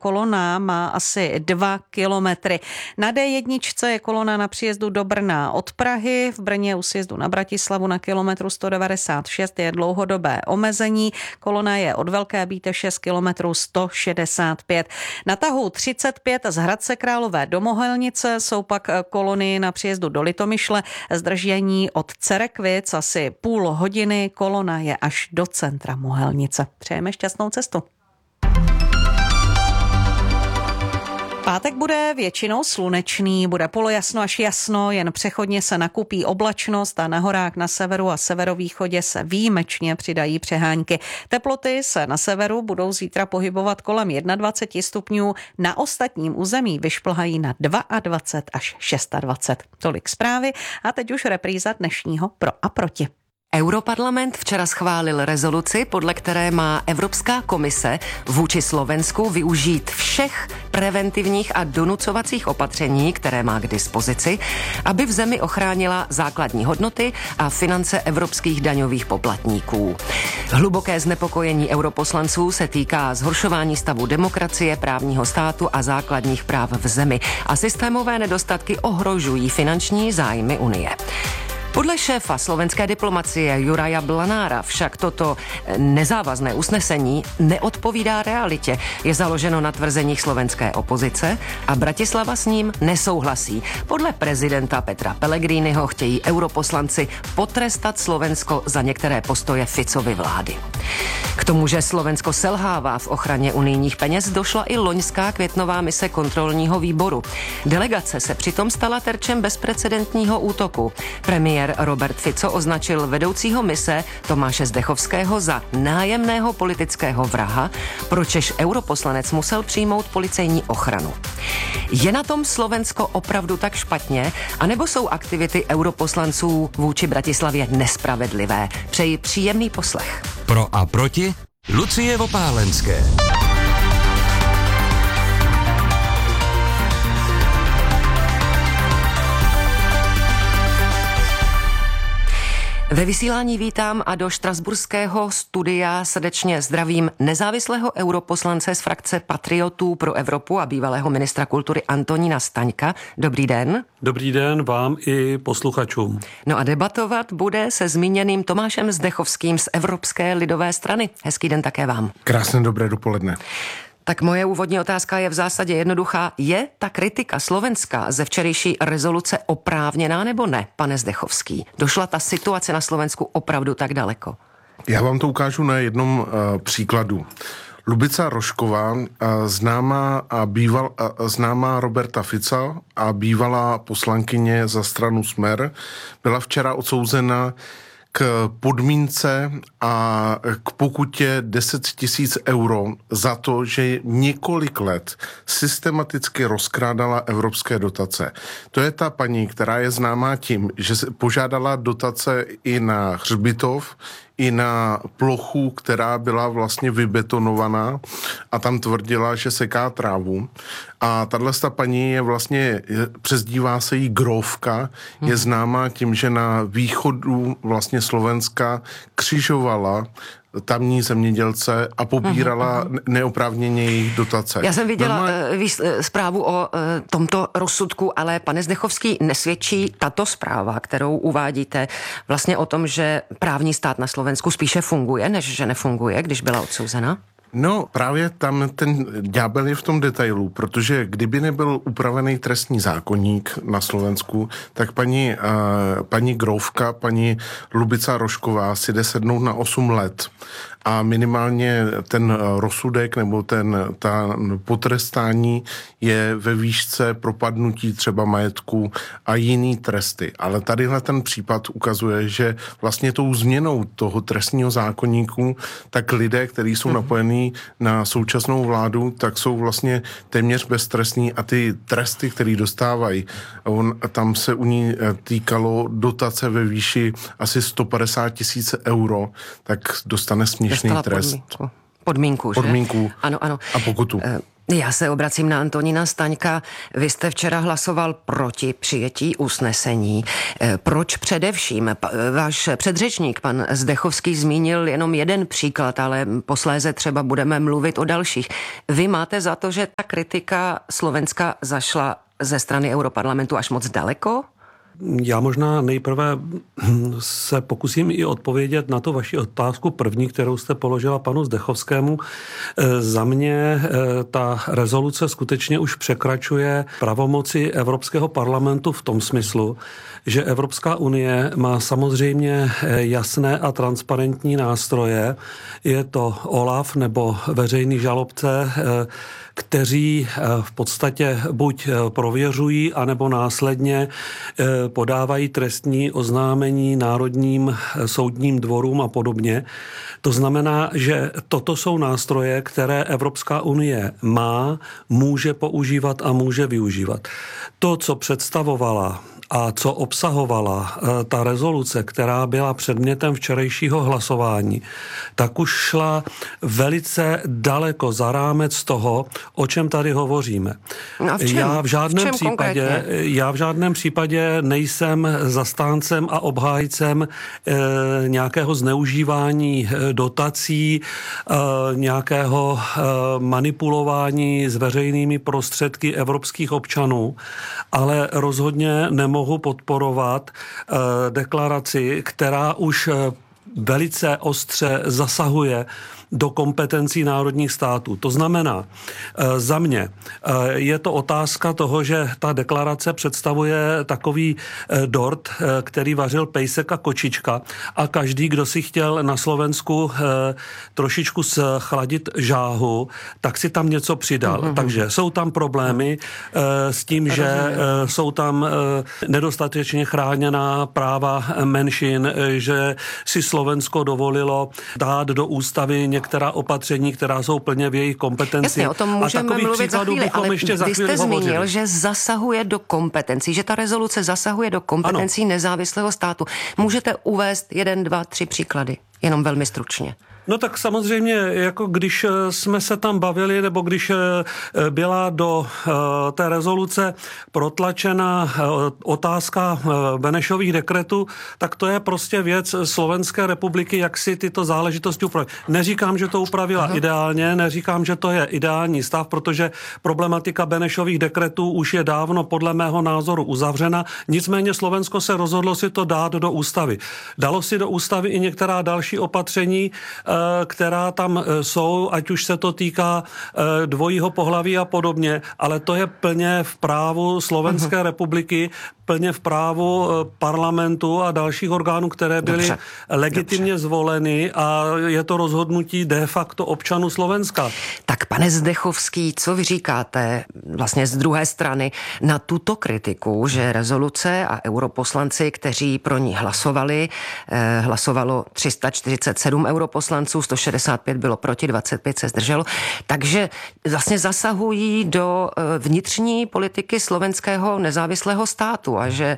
kolona má asi 2 kilometry. Na D1 je kolona na příjezdu do Brna od Prahy, v Brně u sjezdu na Bratislavu na kilometru 196 je dlouhodobé omezení. Kolona je od Velké Bíteše z kilometru 165. Na tahu 35 z Hradce Králové do Mohelnice jsou pak kolony na příjezdu do Litomyšle. Zdržení od Cerekvic asi půl hodiny, kolona je až do centra Mohelnice. Přejeme šťastnou cestu. Pátek bude většinou slunečný, bude polojasno až jasno, jen přechodně se nakupí oblačnost a na horách na severu a severovýchodě se výjimečně přidají přehánky. Teploty se na severu budou zítra pohybovat kolem 21 stupňů, na ostatním území vyšplhají na 22 až 26. Tolik zprávy a teď už repríza dnešního Pro a proti. Europarlament včera schválil rezoluci, podle které má Evropská komise vůči Slovensku využít všech preventivních a donucovacích opatření, které má k dispozici, aby v zemi ochránila základní hodnoty a finance evropských daňových poplatníků. Hluboké znepokojení europoslanců se týká zhoršování stavu demokracie, právního státu a základních práv v zemi a systémové nedostatky ohrožují finanční zájmy Unie. Podle šéfa slovenské diplomacie Juraja Blanára však toto nezávazné usnesení neodpovídá realitě. Je založeno na tvrzeních slovenské opozice a Bratislava s ním nesouhlasí. Podle prezidenta Petra Pellegriniho chtějí europoslanci potrestat Slovensko za některé postoje Ficovy vlády. K tomu, že Slovensko selhává v ochraně unijních peněz, došla i loňská květnová mise kontrolního výboru. Delegace se přitom stala terčem bezprecedentního útoku. Premiér Robert Fico označil vedoucího mise Tomáše Zdechovského za nájemného politického vraha, pročež europoslanec musel přijmout policejní ochranu. Je na tom Slovensko opravdu tak špatně, anebo jsou aktivity europoslanců vůči Bratislavě nespravedlivé? Přeji příjemný poslech. Pro a proti Lucie Vopálenské. Ve vysílání vítám a do štrasburského studia srdečně zdravím nezávislého europoslance z frakce Patriotů pro Evropu a bývalého ministra kultury Antonína Staňka. Dobrý den. Dobrý den vám i posluchačům. No a debatovat bude se zmíněným Tomášem Zdechovským z Evropské lidové strany. Hezký den také vám. Krásné dobré dopoledne. Tak moje úvodní otázka je v zásadě jednoduchá. Je ta kritika Slovenska ze včerejší rezoluce oprávněná nebo ne, pane Zdechovský? Došla ta situace na Slovensku opravdu tak daleko? Já vám to ukážu na jednom příkladu. Lubica Rožková, známá Roberta Fica a bývalá poslankyně za stranu Smer, byla včera odsouzena k podmínce a k pokutě 10 000 euro za to, že několik let systematicky rozkrádala evropské dotace. To je ta paní, která je známá tím, že požádala dotace i na hřbitov, i na plochu, která byla vlastně vybetonovaná a tam tvrdila, že seká trávu. A tato paní je vlastně, přezdívá se jí Grófka, je známá tím, že na východu vlastně Slovenska křižovala tamní zemědělce a pobírala neoprávněně jejich dotace. Já jsem viděla zprávu o tomto rozsudku, ale pane Zdechovský, nesvědčí tato zpráva, kterou uvádíte, vlastně o tom, že právní stát na Slovensku spíše funguje, než že nefunguje, když byla odsouzena? No, právě tam ten ďábel je v tom detailu, protože kdyby nebyl upravený trestní zákoník na Slovensku, tak paní Grófka, paní Lubica Rožková si jde sednout na 8 let. A minimálně ten rozsudek nebo ta potrestání je ve výšce propadnutí třeba majetku a jiný tresty. Ale tadyhle ten případ ukazuje, že vlastně tou změnou toho trestního zákoníku, tak lidé, kteří jsou napojení na současnou vládu, tak jsou vlastně téměř beztrestní a ty tresty, které dostávají, tam se u ní týkalo dotace ve výši asi 150 000 euro, tak dostane směšný trest. Podmínku, že? Podmínku ano. a pokutu. Já se obracím na Antonína Staňka. Vy jste včera hlasoval proti přijetí usnesení. Proč především? Váš předřečník, pan Zdechovský, zmínil jenom jeden příklad, ale posléze třeba budeme mluvit o dalších. Vy máte za to, že ta kritika Slovenska zašla ze strany Europarlamentu až moc daleko? Já možná nejprve se pokusím i odpovědět na tu vaši otázku první, kterou jste položila panu Zdechovskému. Za mě ta rezoluce skutečně už překračuje pravomoci Evropského parlamentu v tom smyslu, že Evropská unie má samozřejmě jasné a transparentní nástroje. Je to OLAF nebo veřejný žalobce, kteří v podstatě buď prověřují, anebo následně podávají trestní oznámení národním soudním dvorům a podobně. To znamená, že toto jsou nástroje, které Evropská unie má, může používat a může využívat. To, co představovala a co obsahovala ta rezoluce, která byla předmětem včerejšího hlasování, tak už šla velice daleko za rámec toho, o čem tady hovoříme. A v čem? Já v žádném případě nejsem zastáncem a obhájcem nějakého zneužívání dotací, nějakého manipulování s veřejnými prostředky evropských občanů, ale rozhodně nemohu podporovat deklaraci, která už velice ostře zasahuje do kompetencí národních států. To znamená, za mě je to otázka toho, že ta deklarace představuje takový dort, který vařil pejsek a kočička a každý, kdo si chtěl na Slovensku trošičku schladit žáhu, tak si tam něco přidal. Takže jsou tam problémy s tím, že jsou tam nedostatečně chráněná práva menšin, že si Slovensko dovolilo dát do ústavy některá opatření, která jsou plně v jejich kompetenci. Jasně, o tom můžeme mluvit za chvíli, ale vy jste zmínil, že zasahuje do kompetencí, že ta rezoluce zasahuje do kompetencí nezávislého státu. Můžete uvést 1, 2, 3 příklady, jenom velmi stručně. No tak samozřejmě, jako když jsme se tam bavili, nebo když byla do té rezoluce protlačena otázka Benešových dekretů, tak to je prostě věc Slovenské republiky, jak si tyto záležitosti upravit. Neříkám, že to upravila ideálně, neříkám, že to je ideální stav, protože problematika Benešových dekretů už je dávno podle mého názoru uzavřena, nicméně Slovensko se rozhodlo si to dát do ústavy. Dalo si do ústavy i některá další opatření, která tam jsou, ať už se to týká dvojího pohlaví a podobně, ale to je plně v právu Slovenské republiky, plně v právu parlamentu a dalších orgánů, které byly legitimně zvoleny a je to rozhodnutí de facto občanů Slovenska. Tak pane Zdechovský, co vy říkáte vlastně z druhé strany na tuto kritiku, že rezoluce a europoslanci, kteří pro ní hlasovali, hlasovalo 347 europoslanců, 165 bylo proti, 25 se zdrželo, takže vlastně zasahují do vnitřní politiky slovenského nezávislého státu a že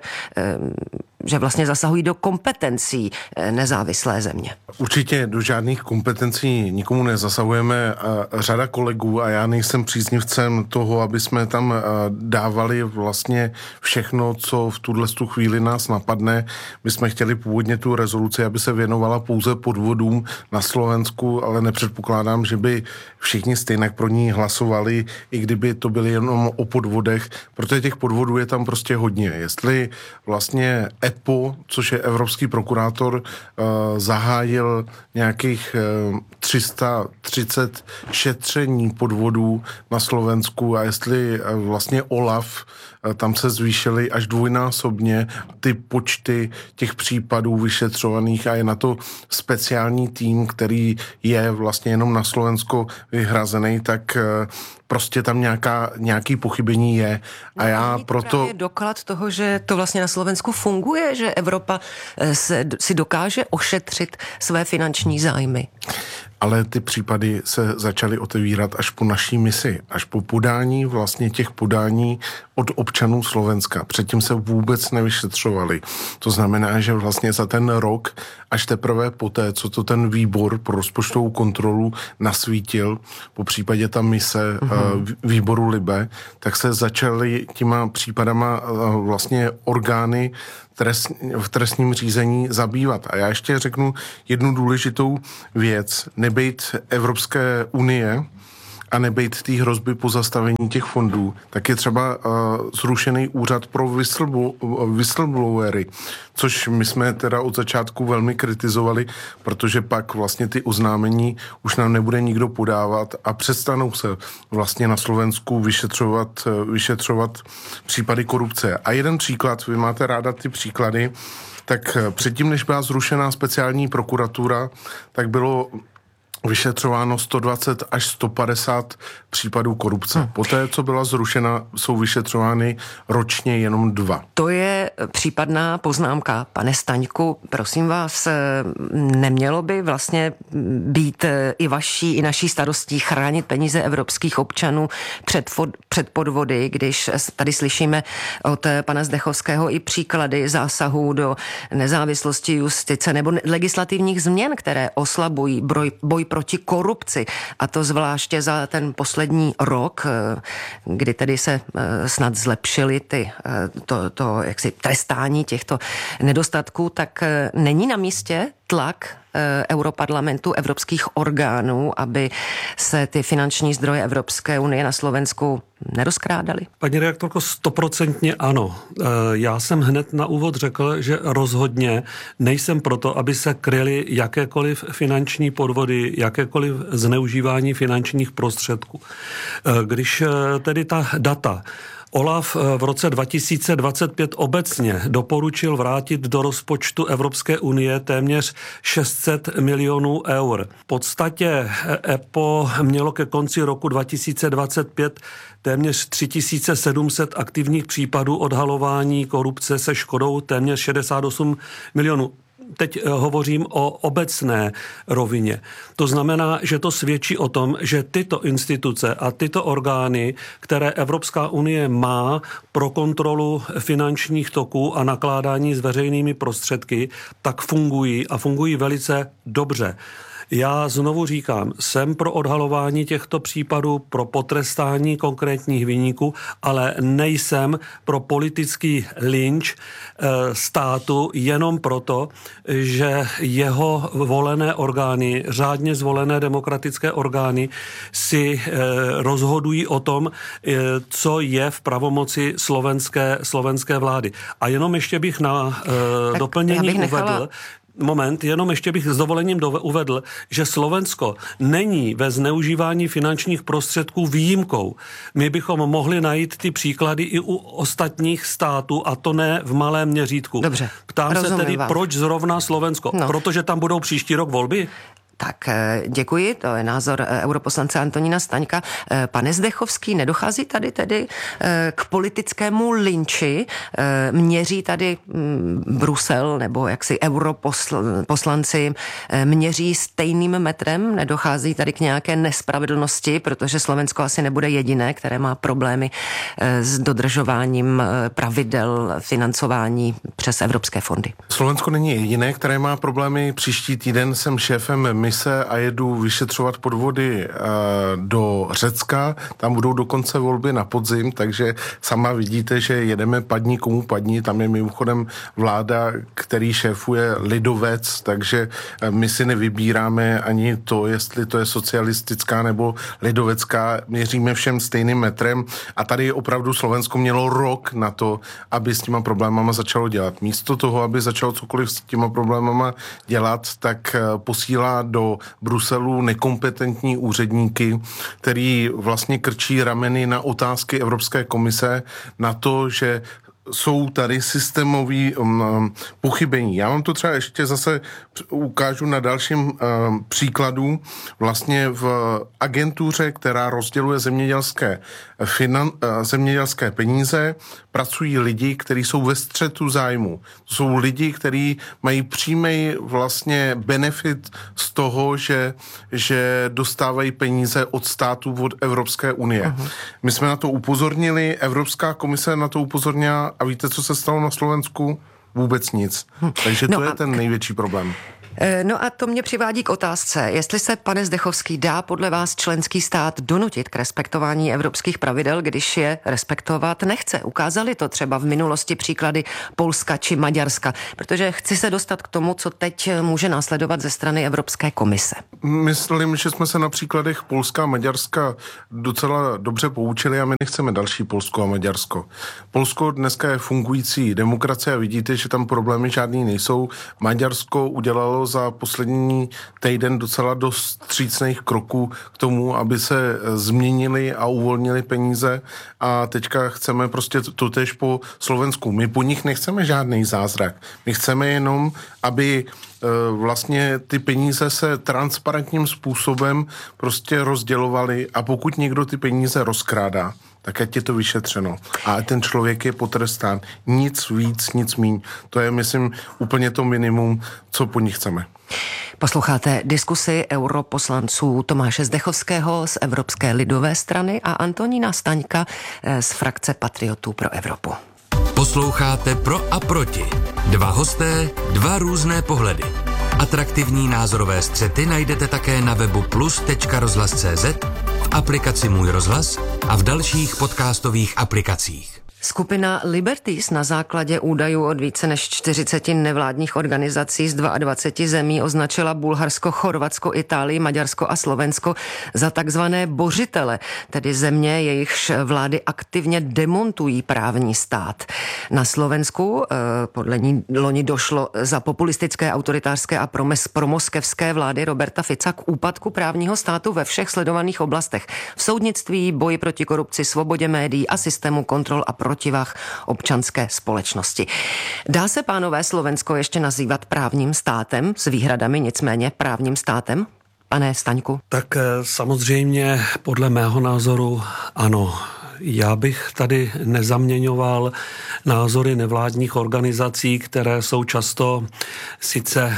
vlastně zasahují do kompetencí nezávislé země. Určitě do žádných kompetencí nikomu nezasahujeme. Řada kolegů a já nejsem příznivcem toho, aby jsme tam dávali vlastně všechno, co v tuto chvíli nás napadne. My jsme chtěli původně tu rezoluci, aby se věnovala pouze podvodům na Slovensku, ale nepředpokládám, že by všichni stejně pro ní hlasovali, i kdyby to byly jenom o podvodech, protože těch podvodů je tam prostě hodně. Jestli vlastně EPO, což je evropský prokurátor, zahájil nějakých 330 šetření podvodů na Slovensku a jestli vlastně OLAF, tam se zvýšily až dvojnásobně ty počty těch případů vyšetřovaných a je na to speciální tým, který je vlastně jenom na Slovensko vyhrazený, tak prostě tam nějaký pochybení je. A já proto... Je doklad toho, že to vlastně na Slovensku funguje, že Evropa si dokáže ošetřit své finanční zájmy. Ale ty případy se začaly otevírat až po naší misi, až po podání vlastně těch podání od občanů Slovenska. Předtím se vůbec nevyšetřovali. To znamená, že vlastně za ten rok, až teprve poté, co to ten výbor pro rozpočtovou kontrolu nasvítil, po případě ta mise výboru Libe, tak se začaly těma případama vlastně orgány v trestním řízení zabývat. A já ještě řeknu jednu důležitou věc. Nebejt Evropské unie a nebejt té hrozby pozastavení těch fondů, tak je třeba zrušený úřad pro whistleblowery, což my jsme teda od začátku velmi kritizovali, protože pak vlastně ty oznámení už nám nebude nikdo podávat a přestanou se vlastně na Slovensku vyšetřovat případy korupce. A jeden příklad, vy máte ráda ty příklady, tak předtím, než byla zrušená speciální prokuratura, tak bylo vyšetřováno 120 až 150 případů korupce. Poté, co byla zrušena, jsou vyšetřovány ročně jenom 2. To je případná poznámka. Pane Staňku, prosím vás, nemělo by vlastně být i vaší, i naší starostí chránit peníze evropských občanů před podvody, když tady slyšíme od pana Zdechovského i příklady zásahů do nezávislosti justice nebo legislativních změn, které oslabují boj proti korupci. A to zvláště za ten poslední rok, kdy tedy se snad zlepšily to jaksi trestání těchto nedostatků, tak není na místě tlak Europarlamentu, evropských orgánů, aby se ty finanční zdroje Evropské unie na Slovensku nerozkrádaly? Paní redaktorko, 100% ano. Já jsem hned na úvod řekl, že rozhodně nejsem proto, aby se kryly jakékoliv finanční podvody, jakékoliv zneužívání finančních prostředků. Když tedy ta data OLAF v roce 2025 obecně doporučil vrátit do rozpočtu Evropské unie téměř 600 milionů eur. V podstatě EPO mělo ke konci roku 2025 téměř 3700 aktivních případů odhalování korupce se škodou téměř 68 milionů. Teď hovořím o obecné rovině. To znamená, že to svědčí o tom, že tyto instituce a tyto orgány, které Evropská unie má pro kontrolu finančních toků a nakládání s veřejnými prostředky, tak fungují a fungují velice dobře. Já znovu říkám, jsem pro odhalování těchto případů, pro potrestání konkrétních viníků, ale nejsem pro politický lynč státu jenom proto, že jeho volené orgány, řádně zvolené demokratické orgány si rozhodují o tom, co je v pravomoci slovenské vlády. A jenom ještě bych na doplnění uvedl, jenom ještě bych s dovolením uvedl, že Slovensko není ve zneužívání finančních prostředků výjimkou. My bychom mohli najít ty příklady i u ostatních států, a to ne v malém měřítku. Dobře, ptám se tedy, proč zrovna Slovensko? No. Protože tam budou příští rok volby? Tak děkuji, to je názor europoslance Antonína Staňka. Pane Zdechovský, nedochází tady tedy k politickému lynči? Měří tady Brusel nebo jaksi europoslanci měří stejným metrem? Nedochází tady k nějaké nespravedlnosti, protože Slovensko asi nebude jediné, které má problémy s dodržováním pravidel financování přes evropské fondy? Slovensko není jediné, které má problémy. Příští týden jsem šéfem mise a jedu vyšetřovat podvody do Řecka. Tam budou dokonce volby na podzim, takže sama vidíte, že jedeme padni komu padni. Tam je mimochodem vláda, který šéfuje lidovec, takže my si nevybíráme ani to, jestli to je socialistická nebo lidovecká. Měříme všem stejným metrem a tady opravdu Slovensko mělo rok na to, aby s těma problémama začalo dělat. Místo toho, aby začalo cokoliv s těma problémama dělat, tak posílá do Bruselu nekompetentní úředníky, který vlastně krčí rameny na otázky Evropské komise, na to, že jsou tady systémové pochybení. Já vám to třeba ještě zase ukážu na dalším příkladu. Vlastně v agentuře, která rozděluje zemědělské peníze, pracují lidi, kteří jsou ve střetu zájmu. To jsou lidi, kteří mají přímý vlastně benefit z toho, že dostávají peníze od států, od Evropské unie. Uh-huh. My jsme na to upozornili, Evropská komise na to upozornila a víte, co se stalo na Slovensku? Vůbec nic. Takže to je ten největší problém. No a to mě přivádí k otázce, jestli se, pane Zdechovský, dá podle vás členský stát donutit k respektování evropských pravidel, když je respektovat nechce. Ukázali to třeba v minulosti příklady Polska či Maďarska, protože chci se dostat k tomu, co teď může následovat ze strany Evropské komise. Myslím, že jsme se na příkladech Polska a Maďarska docela dobře poučili a my nechceme další Polsko a Maďarsko. Polsko dneska je fungující demokracie a vidíte, že tam problémy žádný nejsou. Maďarsko udělalo za poslední týden docela dost vstřícných kroků k tomu, aby se změnili a uvolnili peníze a teďka chceme prostě totéž po Slovensku. My po nich nechceme žádný zázrak. My chceme jenom, aby vlastně ty peníze se transparentním způsobem prostě rozdělovaly a pokud někdo ty peníze rozkrádá, tak ať je to vyšetřeno. A ten člověk je potrestán. Nic víc, nic míň. To je, myslím, úplně to minimum, co po nich chceme. Posloucháte diskusi europoslanců Tomáše Zdechovského z Evropské lidové strany a Antonína Staňka z frakce Patriotů pro Evropu. Posloucháte Pro a proti. Dva hosté, dva různé pohledy. Atraktivní názorové střety najdete také na webu plus.rozhlas.cz, v aplikaci Můj rozhlas a v dalších podcastových aplikacích. Skupina Liberties na základě údajů od více než 40 nevládních organizací z 22 zemí označila Bulharsko, Chorvatsko, Itálii, Maďarsko a Slovensko za takzvané bořitele, tedy země, jejichž vlády aktivně demontují právní stát. Na Slovensku podle ní loni došlo za populistické, autoritářské a promoskevské vlády Roberta Fica k úpadku právního státu ve všech sledovaných oblastech. V soudnictví, boji proti korupci, svobodě médií a systému kontrol a protivách občanské společnosti. Dá se, pánové, Slovensko ještě nazývat právním státem, s výhradami nicméně právním státem? Pane Staňku? Tak samozřejmě podle mého názoru ano. Já bych tady nezaměňoval názory nevládních organizací, které jsou často sice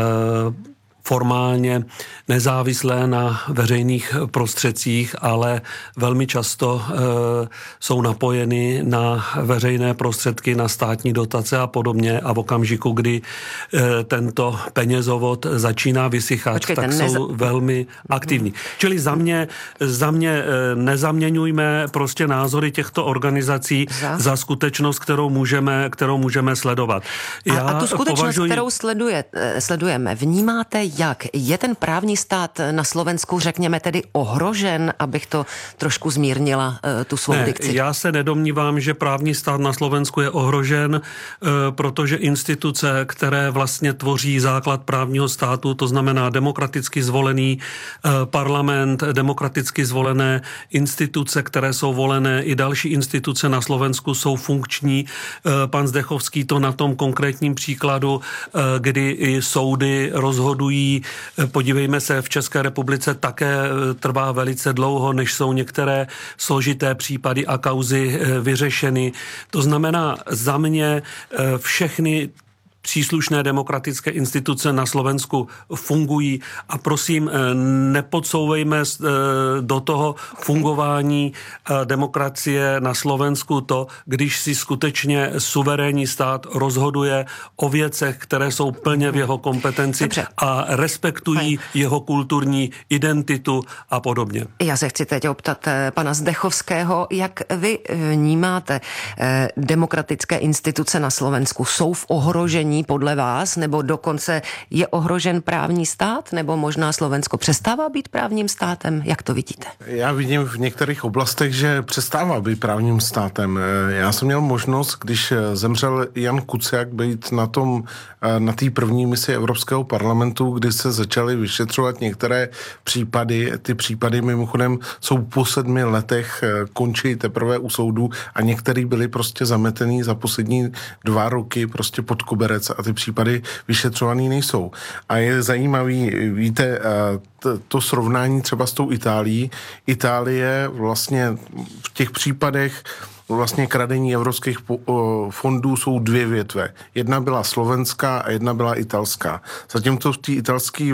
formálně nezávislé na veřejných prostředcích, ale velmi často jsou napojeny na veřejné prostředky, na státní dotace a podobně a v okamžiku, kdy tento penězovod začíná vysychat, tak jsou velmi aktivní. Čili za mě nezaměňujme prostě názory těchto organizací za skutečnost, kterou můžeme sledovat. A tu skutečnost, kterou sledujeme, vnímáte jak? Je ten právní stát na Slovensku, řekněme, tedy ohrožen, abych to trošku zmírnila, tu svou dikci? Já se nedomnívám, že právní stát na Slovensku je ohrožen, protože instituce, které vlastně tvoří základ právního státu, to znamená demokraticky zvolený parlament, demokraticky zvolené instituce, které jsou volené, i další instituce na Slovensku jsou funkční. Pan Zdechovský to na tom konkrétním příkladu, kdy i soudy rozhodují. Podívejme se, v České republice také trvá velice dlouho, než jsou některé složité případy a kauzy vyřešeny. To znamená, za mě všechny příslušné demokratické instituce na Slovensku fungují a prosím, nepodsouvejme do toho fungování demokracie na Slovensku to, když si skutečně suverénní stát rozhoduje o věcech, které jsou plně v jeho kompetenci. Dobře. A respektují jeho kulturní identitu a podobně. Já se chci teď optat pana Zdechovského, jak vy vnímáte demokratické instituce na Slovensku? Jsou v ohrožení není podle vás, nebo dokonce je ohrožen právní stát, nebo možná Slovensko přestává být právním státem? Jak to vidíte? Já vidím v některých oblastech, že přestává být právním státem. Já jsem měl možnost, když zemřel Jan Kuciak, být na té první misi Evropského parlamentu, kdy se začaly vyšetřovat některé případy. Ty případy mimochodem jsou po 7 letech, končí teprve u soudu a některý byli prostě zametený za poslední 2 roky prostě pod koberec a ty případy vyšetřovaný nejsou. A je zajímavý, víte, to srovnání třeba s tou Itálií. Itálie vlastně v těch případech vlastně kradení evropských fondů jsou 2 větve. Jedna byla slovenská a jedna byla italská. Zatímco v té italské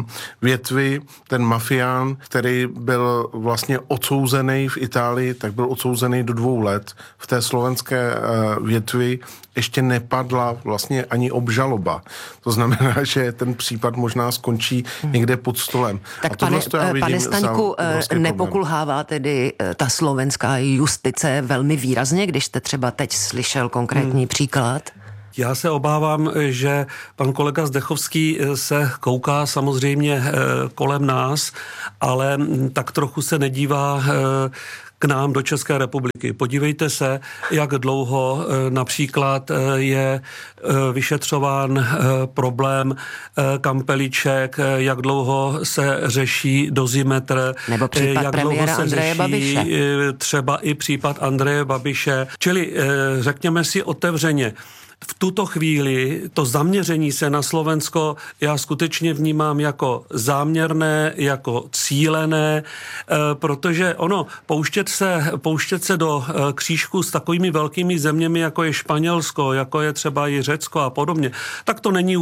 větvi ten mafián, který byl vlastně odsouzený v Itálii, tak byl odsouzený do 2 let. V té slovenské větvi ještě nepadla vlastně ani obžaloba. To znamená, že ten případ možná skončí někde pod stolem. Tak pane Staňku, nepokulhává tedy ta slovenská justice velmi výrazně, když jste třeba teď slyšel konkrétní příklad? Já se obávám, že pan kolega Zdechovský se kouká samozřejmě kolem nás, ale tak trochu se nedívá k nám do České republiky. Podívejte se, jak dlouho například je vyšetřován problém kampeliček, jak dlouho se řeší dozimetr, nebo případ jak dlouho se Andreje řeší Babiše. Třeba i případ Andreje Babiše. Čili řekněme si otevřeně, v tuto chvíli to zaměření se na Slovensko já skutečně vnímám jako záměrné, jako cílené, protože ono, pouštět se do křížku s takovými velkými zeměmi, jako je Španělsko, jako je třeba i Řecko a podobně, tak to není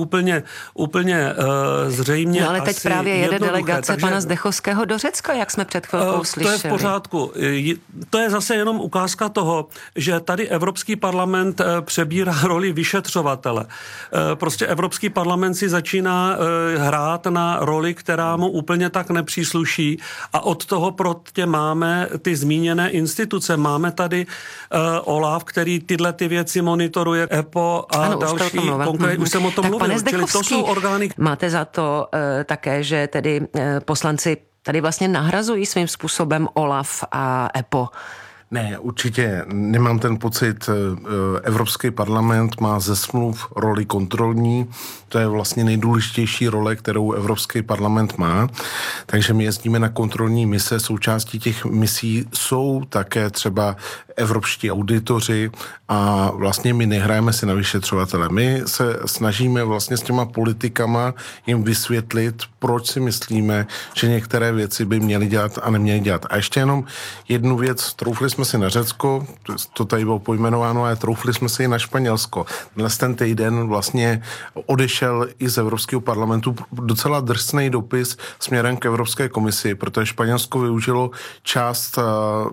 úplně zřejmě. No ale teď právě jede delegace pana Zdechovského do Řecka, jak jsme před chvilkou slyšeli. To je v pořádku. To je zase jenom ukázka toho, že tady Evropský parlament přebírá roli vyšetřovatele. Prostě Evropský parlament si začíná hrát na roli, která mu úplně tak nepřísluší a od toho prostě máme ty zmíněné instituce. Máme tady OLAF, který tyhle ty věci monitoruje, EPO a ano, další. Konkrétně už jsem o tom mluvil. Čili to jsou orgány. Máte za to také, že tedy poslanci tady vlastně nahrazují svým způsobem OLAF a EPO? Ne, určitě nemám ten pocit. Evropský parlament má ze smluv roli kontrolní. To je vlastně nejdůležitější role, kterou Evropský parlament má. Takže my jezdíme na kontrolní mise. Součástí těch misí jsou také třeba evropští auditoři a vlastně my nehrajeme si na vyšetřovatele. My se snažíme vlastně s těma politikama jim vysvětlit, proč si myslíme, že některé věci by měly dělat a neměly dělat. A ještě jenom jednu věc, troufli jsme si na Řecko, to tady bylo pojmenováno, ale troufli jsme si i na Španělsko. Dnes ten týden vlastně odešel i z Evropského parlamentu docela drsný dopis směrem k Evropské komisi, protože Španělsko využilo část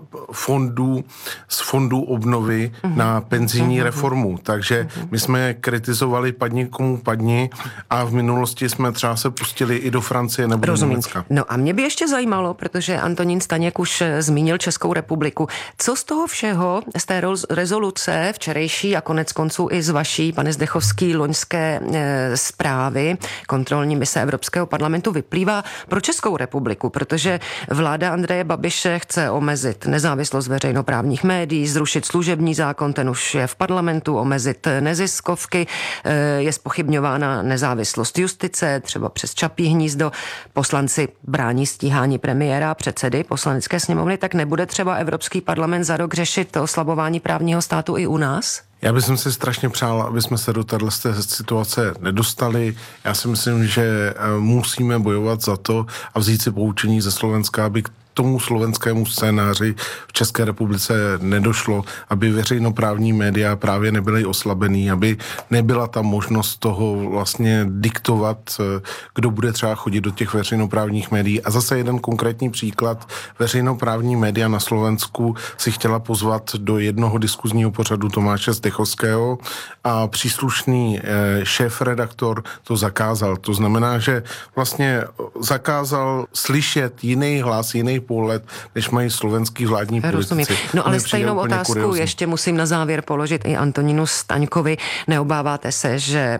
z fondů obnovy na penzijní reformu. Takže my jsme kritizovali padni komu padni a v minulosti jsme třeba se pustili i do Francie nebo do Německa. No a mě by ještě zajímalo, protože Antonín Staněk už zmínil Českou republiku. Co z toho všeho, z té rezoluce včerejší a konec konců i z vaší, pane Zdechovský, loňské zprávy kontrolní mise Evropského parlamentu vyplývá pro Českou republiku, protože vláda Andreje Babiše chce omezit nezávislost veřejnoprávních médií, zrušit služební zákon, ten už je v parlamentu, omezit neziskovky, je zpochybňována nezávislost justice, třeba přes Čapí hnízdo, poslanci brání stíhání premiéra a předsedy Poslanecké sněmovny, tak nebude třeba Evropský parlament za rok řešit oslabování právního státu i u nás? Já bych si strašně přál, aby jsme se do této situace nedostali. Já si myslím, že musíme bojovat za to a vzít si poučení ze Slovenska, aby k tomu slovenskému scénáři v České republice nedošlo, aby veřejnoprávní média právě nebyly oslabený, aby nebyla ta možnost toho vlastně diktovat, kdo bude třeba chodit do těch veřejnoprávních médií. A zase jeden konkrétní příklad. Veřejnoprávní média na Slovensku si chtěla pozvat do jednoho diskuzního pořadu Tomáše Zdechovského a příslušný šéf-redaktor to zakázal. To znamená, že vlastně zakázal slyšet jiný hlas, jiný pohled, než mají slovenský vládní politici. No ale stejnou otázku kuriózní. Ještě musím na závěr položit i Antonínu Staňkovi. Neobáváte se, že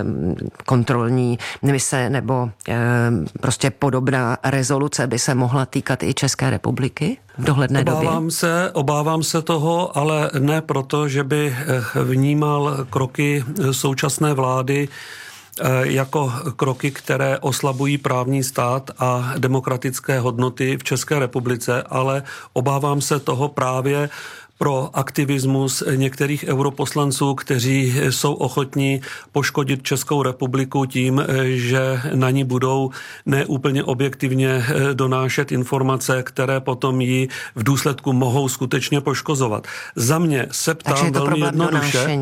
kontrolní mise nebo prostě podobná rezoluce by se mohla týkat i České republiky v dohledné době? Obávám se toho, ale ne proto, že by vnímal kroky současné vlády jako kroky, které oslabují právní stát a demokratické hodnoty v České republice, ale obávám se toho právě pro aktivismus některých europoslanců, kteří jsou ochotní poškodit Českou republiku tím, že na ní budou neúplně objektivně donášet informace, které potom ji v důsledku mohou skutečně poškozovat. Za mě se ptám velmi jednoduše.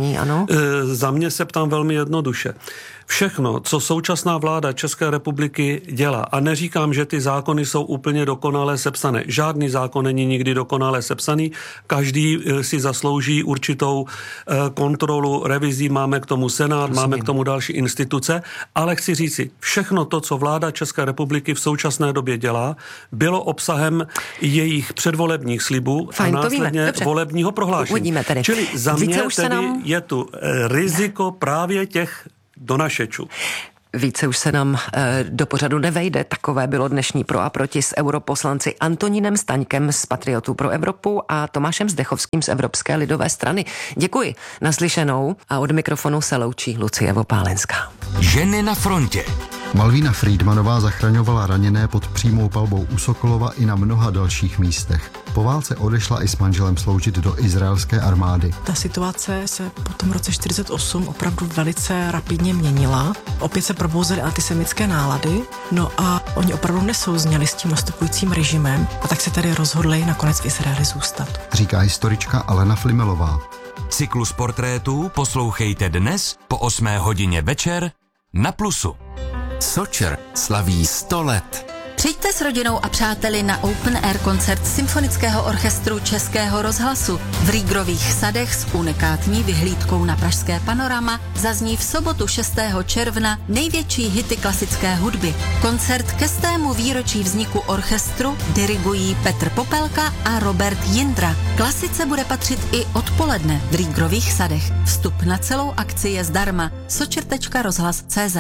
Za mě se ptám velmi jednoduše. Všechno, co současná vláda České republiky dělá, a neříkám, že ty zákony jsou úplně dokonale sepsané. Žádný zákon není nikdy dokonale sepsaný, každý si zaslouží určitou kontrolu, revizí, máme k tomu Senát, máme k tomu další instituce, ale chci říci, všechno to, co vláda České republiky v současné době dělá, bylo obsahem jejich předvolebních slibů a následně volebního prohlášení. Čili za mě tedy je tu riziko právě těch donašečů. Více už se nám do pořadu nevejde. Takové bylo dnešní Pro a proti s europoslanci Antonínem Staňkem z Patriotů pro Evropu a Tomášem Zdechovským z Evropské lidové strany. Děkuji, naslyšenou a od mikrofonu se loučí Lucie Vopálenská. Ženy na frontě. Malvína Friedmanová zachraňovala raněné pod přímou palbou u Sokolova i na mnoha dalších místech. Po válce odešla i s manželem sloužit do izraelské armády. Ta situace se po tom roce 1948 opravdu velice rapidně měnila. Opět se probouzely antisemitské nálady, no a oni opravdu nesouzněli s tím nastupujícím režimem a tak se tedy rozhodli nakonec v Izraeli zůstat. Říká historička Alena Flimelová. Cyklus portrétů poslouchejte dnes po 8 hodině večer na Plusu. Sočer slaví 100 let. Přijďte s rodinou a přáteli na Open Air koncert Symfonického orchestru Českého rozhlasu. V Rýgrových sadech s unikátní vyhlídkou na pražské panorama zazní v sobotu 6. června největší hity klasické hudby. Koncert ke 100. výročí vzniku orchestru dirigují Petr Popelka a Robert Jindra. Klasice bude patřit i odpoledne v Rýgrových sadech. Vstup na celou akci je zdarma. sočer.rozhlas.cz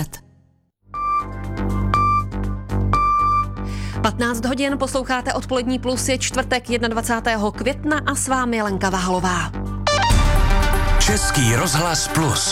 15 hodin posloucháte Odpolední plus, je čtvrtek 21. května a s vámi Lenka Vahalová. Český rozhlas plus.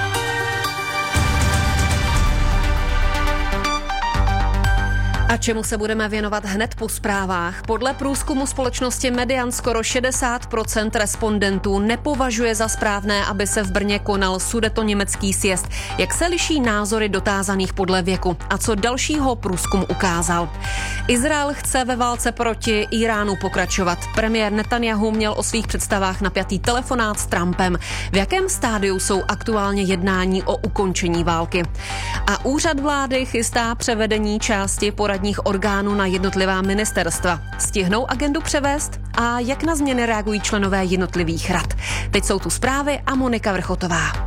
A čemu se budeme věnovat hned po zprávách? Podle průzkumu společnosti Median skoro 60% respondentů nepovažuje za správné, aby se v Brně konal sudetoněmecký sjezd. Jak se liší názory dotázaných podle věku? A co dalšího průzkum ukázal? Izrael chce ve válce proti Iránu pokračovat. Premiér Netanjahu měl o svých představách napjatý telefonát s Trumpem. V jakém stádiu jsou aktuálně jednání o ukončení války? A úřad vlády chystá převedení části poradních orgánů na jednotlivá ministerstva. Stihnou agendu převést? A jak na změny reagují členové jednotlivých rad? Teď jsou tu zprávy a Monika Vrchotová.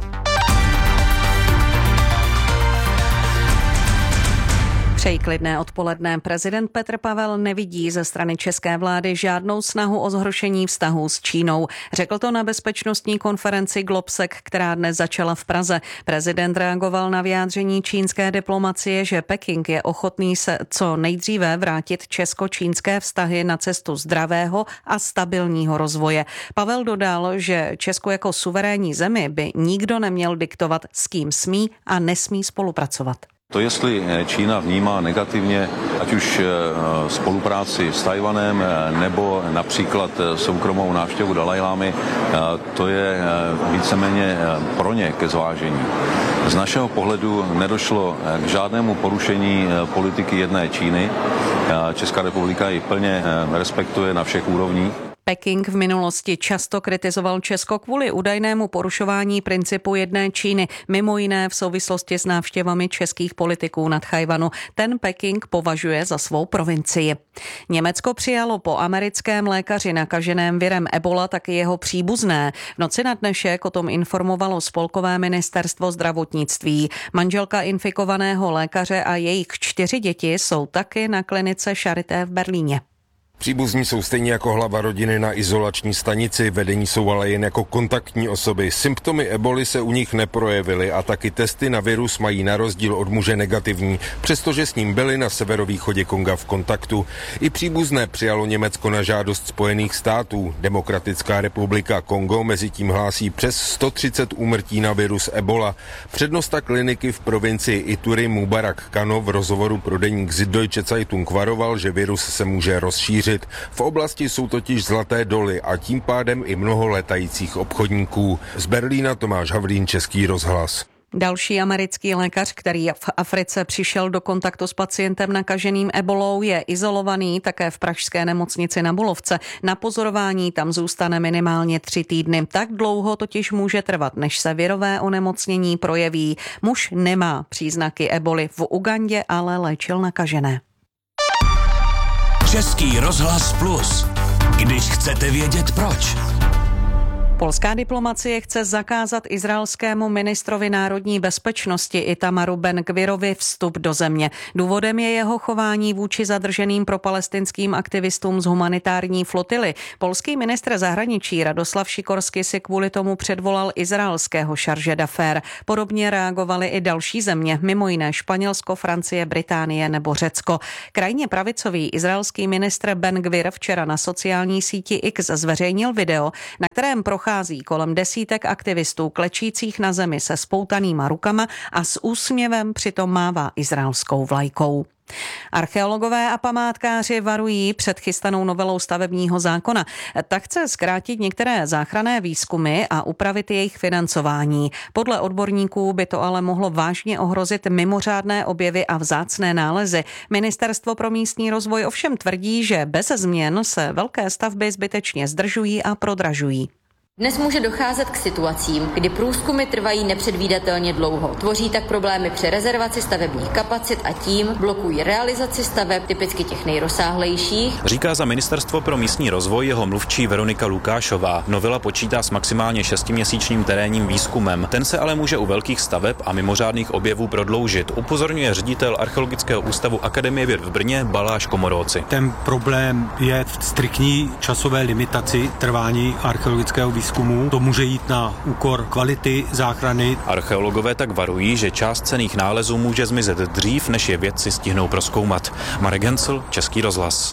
Přeji klidné odpoledne. Prezident Petr Pavel nevidí ze strany české vlády žádnou snahu o zhoršení vztahů s Čínou. Řekl to na bezpečnostní konferenci Globsec, která dnes začala v Praze. Prezident reagoval na vyjádření čínské diplomacie, že Peking je ochotný se co nejdříve vrátit česko-čínské vztahy na cestu zdravého a stabilního rozvoje. Pavel dodal, že Česko jako suverénní zemi by nikdo neměl diktovat, s kým smí a nesmí spolupracovat. To, jestli Čína vnímá negativně, ať už spolupráci s Tajvanem nebo například soukromou návštěvu Dalajlámy, to je víceméně pro ně ke zvážení. Z našeho pohledu nedošlo k žádnému porušení politiky jedné Číny. Česká republika ji plně respektuje na všech úrovních. Peking v minulosti často kritizoval Česko kvůli údajnému porušování principu jedné Číny, mimo jiné v souvislosti s návštěvami českých politiků nad Tchaj-wanu. Ten Peking považuje za svou provincii. Německo přijalo po americkém lékaři nakaženém virem Ebola taky jeho příbuzné. V noci na dnešek o tom informovalo spolkové ministerstvo zdravotnictví. Manželka infikovaného lékaře a jejich 4 děti jsou taky na klinice Charité v Berlíně. Příbuzní jsou stejně jako hlava rodiny na izolační stanici, vedení jsou ale jen jako kontaktní osoby. Symptomy eboly se u nich neprojevily a taky testy na virus mají na rozdíl od muže negativní, přestože s ním byli na severovýchodě Konga v kontaktu. I příbuzné přijalo Německo na žádost Spojených států. Demokratická republika Kongo mezitím hlásí přes 130 úmrtí na virus ebola. Přednosta kliniky v provincii Ituri Mubarak Kano v rozhovoru pro deník Süddeutsche Zeitung varoval, že virus se může rozšířit. V oblasti jsou totiž zlaté doly a tím pádem i mnoho letajících obchodníků. Z Berlína Tomáš Havlín, Český rozhlas. Další americký lékař, který v Africe přišel do kontaktu s pacientem nakaženým ebolou, je izolovaný také v pražské nemocnici na Bulovce. Na pozorování tam zůstane minimálně 3 týdny. Tak dlouho totiž může trvat, než se virové onemocnění projeví. Muž nemá příznaky eboly. V Ugandě ale léčil nakažené. Český rozhlas Plus. Když chcete vědět proč. Polská diplomacie chce zakázat izraelskému ministrovi národní bezpečnosti Itamaru Ben-Gvirovi vstup do země. Důvodem je jeho chování vůči zadrženým propalestinským aktivistům z humanitární flotily. Polský ministr zahraničí Radoslav Sikorsky si kvůli tomu předvolal izraelského charge d'affaires. Podobně reagovaly i další země, mimo jiné Španělsko, Francie, Británie nebo Řecko. Krajně pravicový izraelský ministr Ben-Gvir včera na sociální síti X zveřejnil video, na kterém prochází kolem desítek aktivistů klečících na zemi se spoutanýma rukama a s úsměvem přitom mává izraelskou vlajkou. Archeologové a památkáři varují před chystanou novelou stavebního zákona. Tak chce zkrátit některé záchranné výzkumy a upravit jejich financování. Podle odborníků by to ale mohlo vážně ohrozit mimořádné objevy a vzácné nálezy. Ministerstvo pro místní rozvoj ovšem tvrdí, že bez změn se velké stavby zbytečně zdržují a prodražují. Dnes může docházet k situacím, kdy průzkumy trvají nepředvídatelně dlouho. Tvoří tak problémy při rezervaci stavebních kapacit a tím blokují realizaci staveb, typicky těch nejrozsáhlejších. Říká za Ministerstvo pro místní rozvoj jeho mluvčí Veronika Lukášová. Novela počítá s maximálně 6měsíčním terénním výzkumem. Ten se ale může u velkých staveb a mimořádných objevů prodloužit, upozorňuje ředitel Archeologického ústavu Akademie věd v Brně Baláš Komoróci. Ten problém je v striktní časové limitaci trvání archeologického výzkumu. To může jít na úkor kvality záchrany. Archeologové tak varují, že část cenných nálezů může zmizet dřív, než je vědci stihnou prozkoumat. Marek Gencl, Český rozhlas.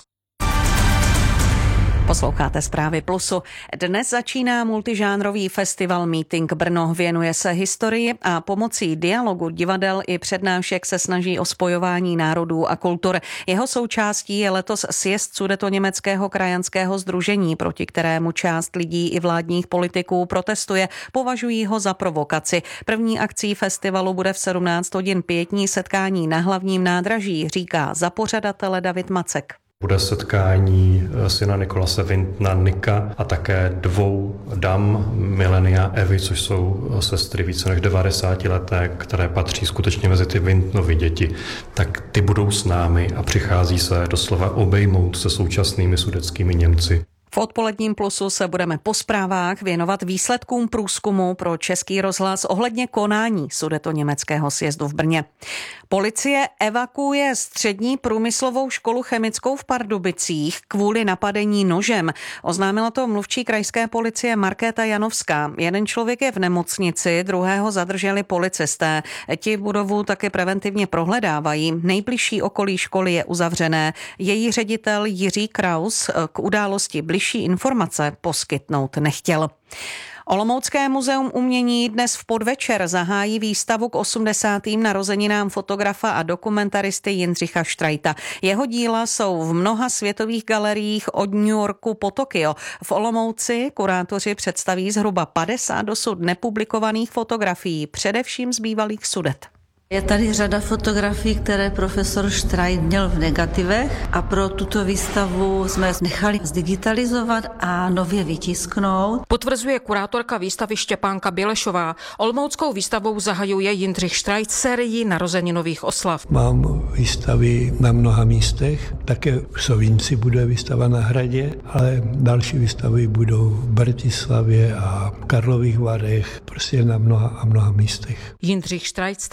Posloucháte Zprávy Plusu. Dnes začíná multižánrový festival Meeting Brno. Věnuje se historii a pomocí dialogu, divadel i přednášek se snaží o spojování národů a kultur. Jeho součástí je letos sjezd Sudetoněmeckého krajanského sdružení, proti kterému část lidí i vládních politiků protestuje. Považují ho za provokaci. První akcí festivalu bude v 17 hodin pietní setkání na hlavním nádraží, říká za pořadatele David Macek. Bude setkání syna Nikolase Wintna Nika a také 2 dam Milenia Evy, což jsou sestry více než 90leté, které patří skutečně mezi ty Wintnovy děti. Tak ty budou s námi a přichází se doslova obejmout se současnými sudetskými Němci. V odpoledním Plusu se budeme po zprávách věnovat výsledkům průzkumu pro Český rozhlas ohledně konání Sudetoněmeckého sjezdu v Brně. Policie evakuuje střední průmyslovou školu chemickou v Pardubicích kvůli napadení nožem. Oznámila to mluvčí krajské policie Markéta Janovská. Jeden člověk je v nemocnici, druhého zadrželi policisté. Ti budovu taky preventivně prohledávají. Nejbližší okolí školy je uzavřené. Její ředitel Jiří Kraus k události bližší informace poskytnout nechtěl. Olomoucké muzeum umění dnes v podvečer zahájí výstavu k 80. narozeninám fotografa a dokumentaristy Jindřicha Štrajta. Jeho díla jsou v mnoha světových galeriích od New Yorku po Tokio. V Olomouci kurátoři představí zhruba 50 dosud nepublikovaných fotografií, především z bývalých Sudet. Je tady řada fotografií, které profesor Štrajt měl v negativech a pro tuto výstavu jsme nechali zdigitalizovat a nově vytisknout. Potvrzuje kurátorka výstavy Štěpánka Bělešová. Olomouckou výstavou zahajuje Jindřich Štrajt sérii narozeninových oslav. Mám výstavy na mnoha místech, také v Sovínci bude výstava na Hradě, ale další výstavy budou v Bratislavě a Karlových Varech, prostě na mnoha a mnoha místech. Jindřich Štrajt stále vyučuje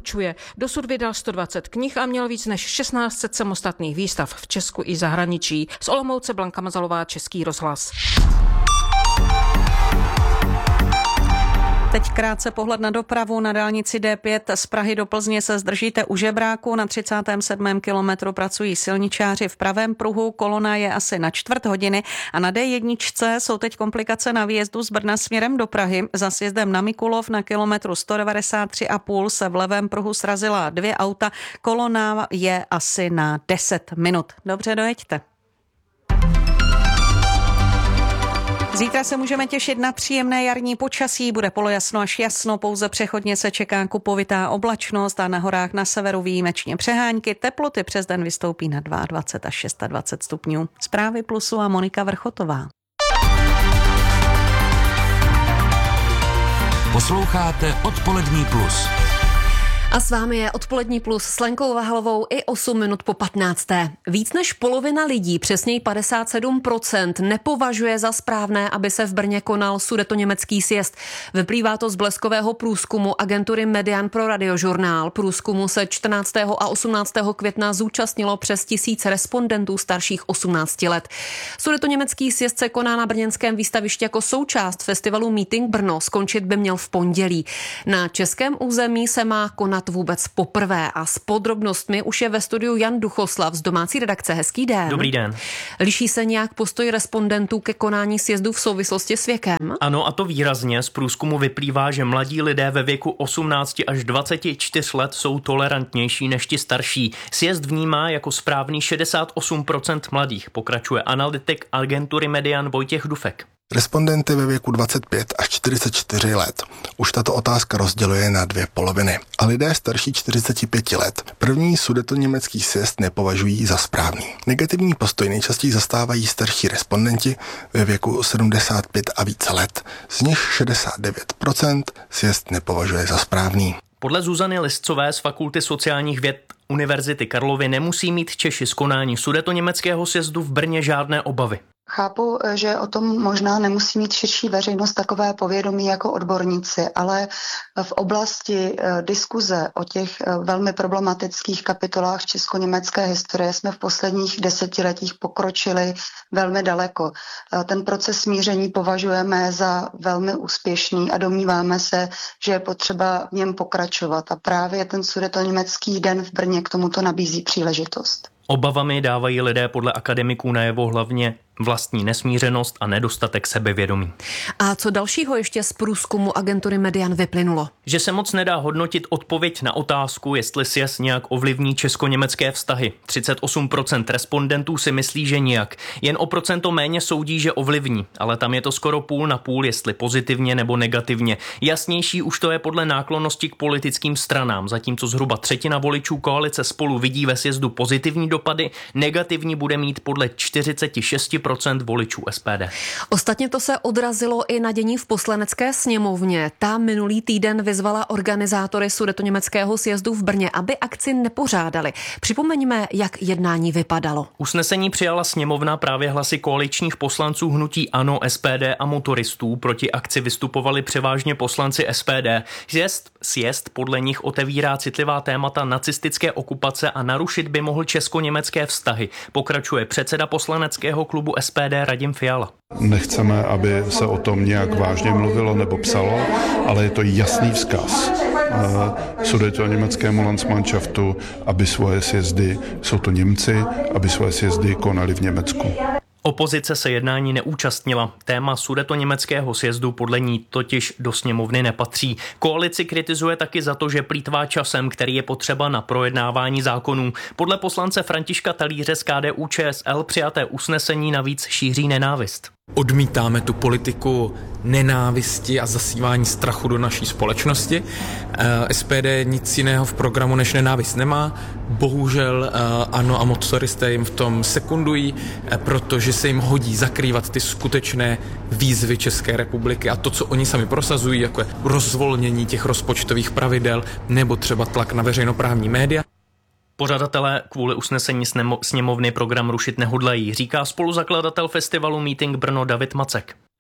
vyučuje. Dosud vydal 120 knih a měl víc než 1600 samostatných výstav v Česku i zahraničí. Z Olomouce Blanka Mazalová, Český rozhlas. Teď krátce pohled na dopravu. Na dálnici D5 z Prahy do Plzně se zdržíte u Žebráku. Na 37. kilometru pracují silničáři v pravém pruhu. Kolona je asi na čtvrt hodiny. A na D1 jsou teď komplikace na výjezdu z Brna směrem do Prahy. Za sjezdem na Mikulov na kilometru 193,5 se v levém pruhu srazila 2 auta. Kolona je asi na 10 minut. Dobře, dojeďte. Zítra se můžeme těšit na příjemné jarní počasí, bude polojasno až jasno, pouze přechodně se čeká kupovitá oblačnost a na horách na severu výjimečně přehánky. Teploty přes den vystoupí na 22 až 26 stupňů. Zprávy Plusu a Monika Vrchotová. Posloucháte Odpolední plus. A s vámi je Odpolední plus s Lenkou Vahalovou i 8 minut po 15. Víc než polovina lidí, přesněji 57%, nepovažuje za správné, aby se v Brně konal sudetoněmecký sjezd. Vyplývá to z bleskového průzkumu agentury Median pro Radiožurnál. Průzkumu se 14. a 18. května zúčastnilo přes 1000 respondentů starších 18 let. Sudetoněmecký sjezd se koná na brněnském výstavišti jako součást festivalu Meeting Brno. Skončit by měl v pondělí. Na českém území se má konat vůbec poprvé a s podrobnostmi už je ve studiu Jan Duchoslav z domácí redakce. Hezký den. Dobrý den. Liší se nějak postoj respondentů ke konání sjezdu v souvislosti s věkem? Ano, a to výrazně. Z průzkumu vyplývá, že mladí lidé ve věku 18 až 24 let jsou tolerantnější než ti starší. Sjezd vnímá jako správný 68% mladých, pokračuje analytik agentury Median Vojtěch Dufek. Respondenty ve věku 25 až 44 let už tato otázka rozděluje na 2 poloviny. A lidé starší 45 let první sudetoněmecký sjezd nepovažují za správný. Negativní postoj nejčastěji zastávají starší respondenti ve věku 75 a více let. Z nich 69% sjezd nepovažuje za správný. Podle Zuzany Listcové z Fakulty sociálních věd Univerzity Karlovy nemusí mít Češi z konání sudetoněmeckého sjezdu v Brně žádné obavy. Chápu, že o tom možná nemusí mít širší veřejnost takové povědomí jako odborníci, ale v oblasti diskuze o těch velmi problematických kapitolách česko-německé historie jsme v posledních desetiletích pokročili velmi daleko. Ten proces smíření považujeme za velmi úspěšný a domníváme se, že je potřeba v něm pokračovat. A právě ten sudetoněmecký den v Brně k tomuto nabízí příležitost. Obavami dávají lidé podle akademiků najevo hlavně vlastní nesmířenost a nedostatek sebevědomí. A co dalšího ještě z průzkumu agentury Median vyplynulo? Že se moc nedá hodnotit odpověď na otázku, jestli sjezd nějak ovlivní česko-německé vztahy. 38% respondentů si myslí, že nijak. Jen o procento méně soudí, že ovlivní, ale tam je to skoro půl na půl, jestli pozitivně nebo negativně. Jasnější už to je podle náklonnosti k politickým stranám, zatímco zhruba třetina voličů koalice Spolu vidí ve sjezdu pozitivní dopady, negativní bude mít podle 46% voličů SPD. Ostatně to se odrazilo i na dění v Poslanecké sněmovně. Ta minulý týden vyzvala organizátory sudetoněmeckého sjezdu v Brně, aby akci nepořádali. Připomeňme, jak jednání vypadalo. Usnesení přijala sněmovna právě hlasy koaličních poslanců hnutí ANO, SPD a motoristů. Proti akci vystupovali převážně poslanci SPD. Sjezd podle nich otevírá citlivá témata nacistické okupace a narušit by mohl česko-německé vztahy. Pokračuje předseda poslaneckého klubu SPD Radim Fiala. Nechceme, aby se o tom nějak vážně mluvilo nebo psalo, ale je to jasný vzkaz sudetoněmeckému Landsmannschaftu, aby svoje sjezdy, jsou to Němci, aby svoje sjezdy konali v Německu. Opozice se jednání neúčastnila. Téma sudetoněmeckého sjezdu podle ní totiž do sněmovny nepatří. Koalici kritizuje taky za to, že plýtvá časem, který je potřeba na projednávání zákonů. Podle poslance Františka Talíře z KDU-ČSL přijaté usnesení navíc šíří nenávist. Odmítáme tu politiku nenávisti a zasívání strachu do naší společnosti. SPD nic jiného v programu než nenávist nemá. Bohužel ANO a motoristé jim v tom sekundují, protože se jim hodí zakrývat ty skutečné výzvy České republiky a to, co oni sami prosazují, jako je rozvolnění těch rozpočtových pravidel nebo třeba tlak na veřejnoprávní média. Pořadatelé kvůli usnesení sněmovny program rušit nehodlají, říká spoluzakladatel festivalu Meeting Brno David Macek.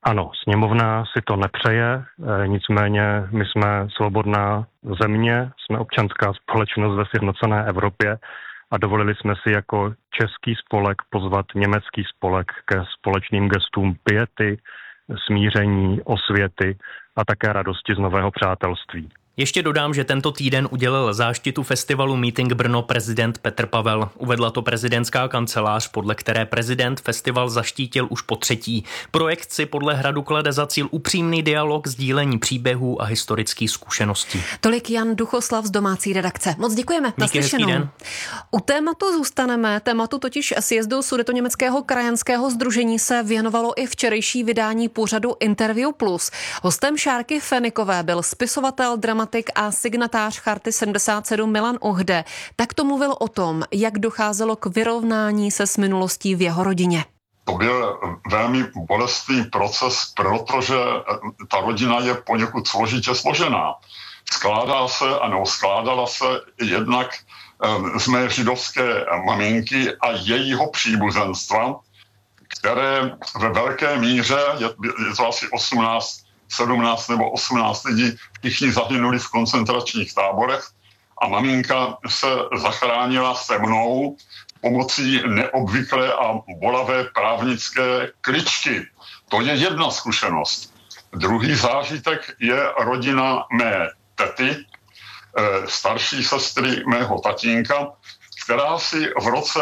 Ano, sněmovna si to nepřeje, nicméně my jsme svobodná země, jsme občanská společnost ve sjednocené Evropě a dovolili jsme si jako český spolek pozvat německý spolek ke společným gestům piety, smíření, osvěty a také radosti z nového přátelství. Ještě dodám, že tento týden udělil záštitu festivalu Meeting Brno prezident Petr Pavel. Uvedla to prezidentská kancelář, podle které prezident festival zaštítil už po 3. Projekt si podle Hradu klade za cíl upřímný dialog, sdílení příběhů a historických zkušeností. Tolik Jan Duchoslav z domácí redakce. Moc děkujeme. Naslyšenou. U tématu zůstaneme. Tématu totiž sjezdu Sudetoněmeckého krajanského sdružení se věnovalo i včerejší vydání pořadu Interview Plus. Hostem Šárky Fenikové byl spisovatel, dramatik a signatář Charty 77 Milan Uhde. Tak to mluvil o tom, jak docházelo k vyrovnání se s minulostí v jeho rodině. To byl velmi bolestný proces, protože ta rodina je poněkud složitě složená. Skládala se jednak z mé židovské maminky a jejího příbuzenstva, které ve velké míře, je to asi 17 nebo 18 lidí, všichni zahynuli v koncentračních táborech a maminka se zachránila se mnou pomocí neobvyklé a bolavé právnické kličky. To je jedna zkušenost. Druhý zážitek je rodina mé tety, starší sestry mého tatínka, která si v roce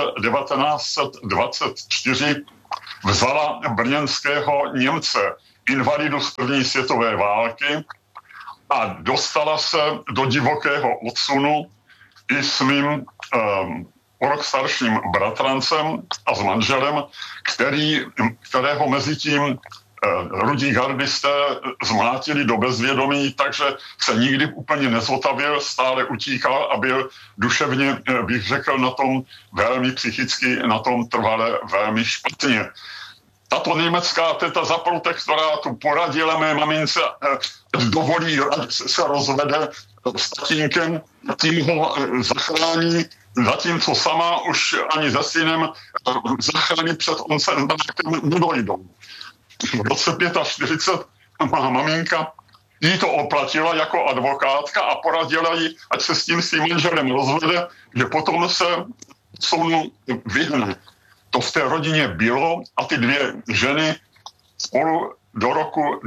1924 vzala brněnského Němce, invalidu z první světové války a dostala se do divokého odsunu i s mým o rok starším bratrancem a s manželem, kterého mezi tím rudí gardisté zmlátili do bezvědomí, takže se nikdy úplně nezotavil, stále utíkal a byl duševně, bych řekl, na tom velmi psychicky, na tom trvale velmi špatně. Tato německá teta za protektorátu poradila mé mamince, dovolí, se rozvede s tatínkem, tím ho zachrání, zatímco sama už ani se synem zachrání před koncentračem nedojdou. V roce 45 má maminka jí to oplatila jako advokátka a poradila jí, ať se s tím svým manželem rozvede, že potom se sounu vyhne. To v té rodině bylo a ty dvě ženy spolu do roku